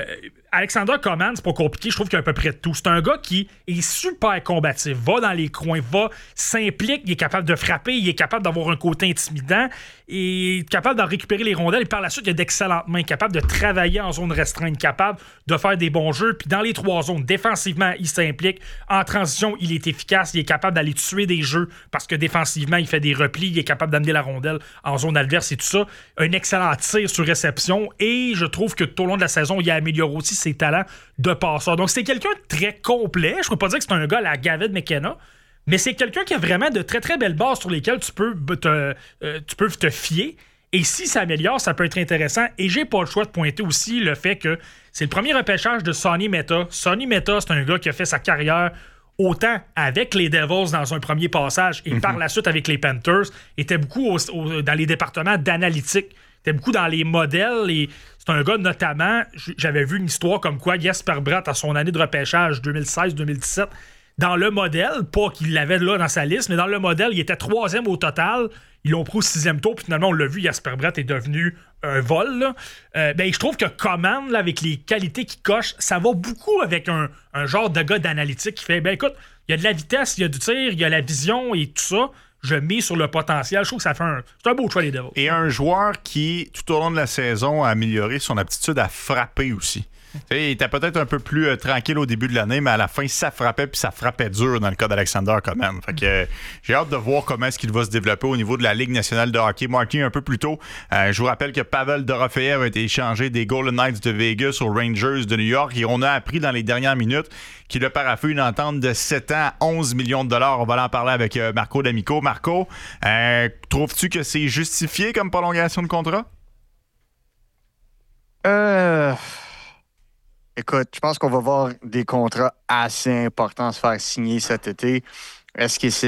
Alexander Coman, c'est pas compliqué, je trouve qu'il y a à peu près de tout. C'est un gars qui est super combatif, va dans les coins, va, s'implique, il est capable de frapper, il est capable d'avoir un côté intimidant, il est capable d'en récupérer les rondelles, et par la suite, il a d'excellentes mains, capable de travailler en zone restreinte, capable de faire des bons jeux, puis dans les trois zones, défensivement, il s'implique, en transition, il est efficace, il est capable d'aller tuer des jeux, parce que défensivement, il fait des replis, il est capable d'amener la rondelle en zone adverse et tout ça. Un excellent tir sur réception, et je trouve que tout au long de la saison, il a amélioré aussi ses talents de passeur. Donc, c'est quelqu'un de très complet. Je ne peux pas dire que c'est un gars à la Gavin McKenna, mais c'est quelqu'un qui a vraiment de très, très belles bases sur lesquelles tu peux te, euh, tu peux te fier. Et si ça améliore, ça peut être intéressant. Et j'ai pas le choix de pointer aussi le fait que c'est le premier repêchage de Sonny Meta. Sonny Meta, c'est un gars qui a fait sa carrière autant avec les Devils dans un premier passage et mm-hmm. par la suite avec les Panthers, était beaucoup au, au, dans les départements d'analytique. Était beaucoup dans les modèles et c'est un gars notamment, j'avais vu une histoire comme quoi Jesper Bratt à son année de repêchage deux mille seize deux mille dix-sept, dans le modèle, pas qu'il l'avait là dans sa liste, mais dans le modèle, il était troisième au total. Ils l'ont pris au sixième tour, puis finalement, on l'a vu, Jesper Bratt est devenu un vol. Là. Euh, ben, je trouve que Coman, là, avec les qualités qu'il coche, ça va beaucoup avec un, un genre de gars d'analytique qui fait, ben écoute, il y a de la vitesse, il y a du tir, il y a la vision et tout ça. Je mets sur le potentiel. Je trouve que ça fait un, c'est un beau choix, les Devils. Et un joueur qui, tout au long de la saison, a amélioré son aptitude à frapper aussi. Il était peut-être un peu plus euh, tranquille au début de l'année, mais à la fin, ça frappait, puis ça frappait dur dans le cas d'Alexander Coman. Fait que euh, j'ai hâte de voir comment est-ce qu'il va se développer au niveau de la Ligue nationale de hockey. Martin, un peu plus tôt, euh, je vous rappelle que Pavel Dorofeyev a été échangé des Golden Knights de Vegas aux Rangers de New York, et on a appris dans les dernières minutes qu'il a paraffé une entente de sept ans, onze millions de dollars. On va en parler avec euh, Marco D'Amico. Marco, euh, trouves-tu que c'est justifié comme prolongation de contrat? Euh... Écoute, je pense qu'on va voir des contrats assez importants se faire signer cet été. Est-ce que c'est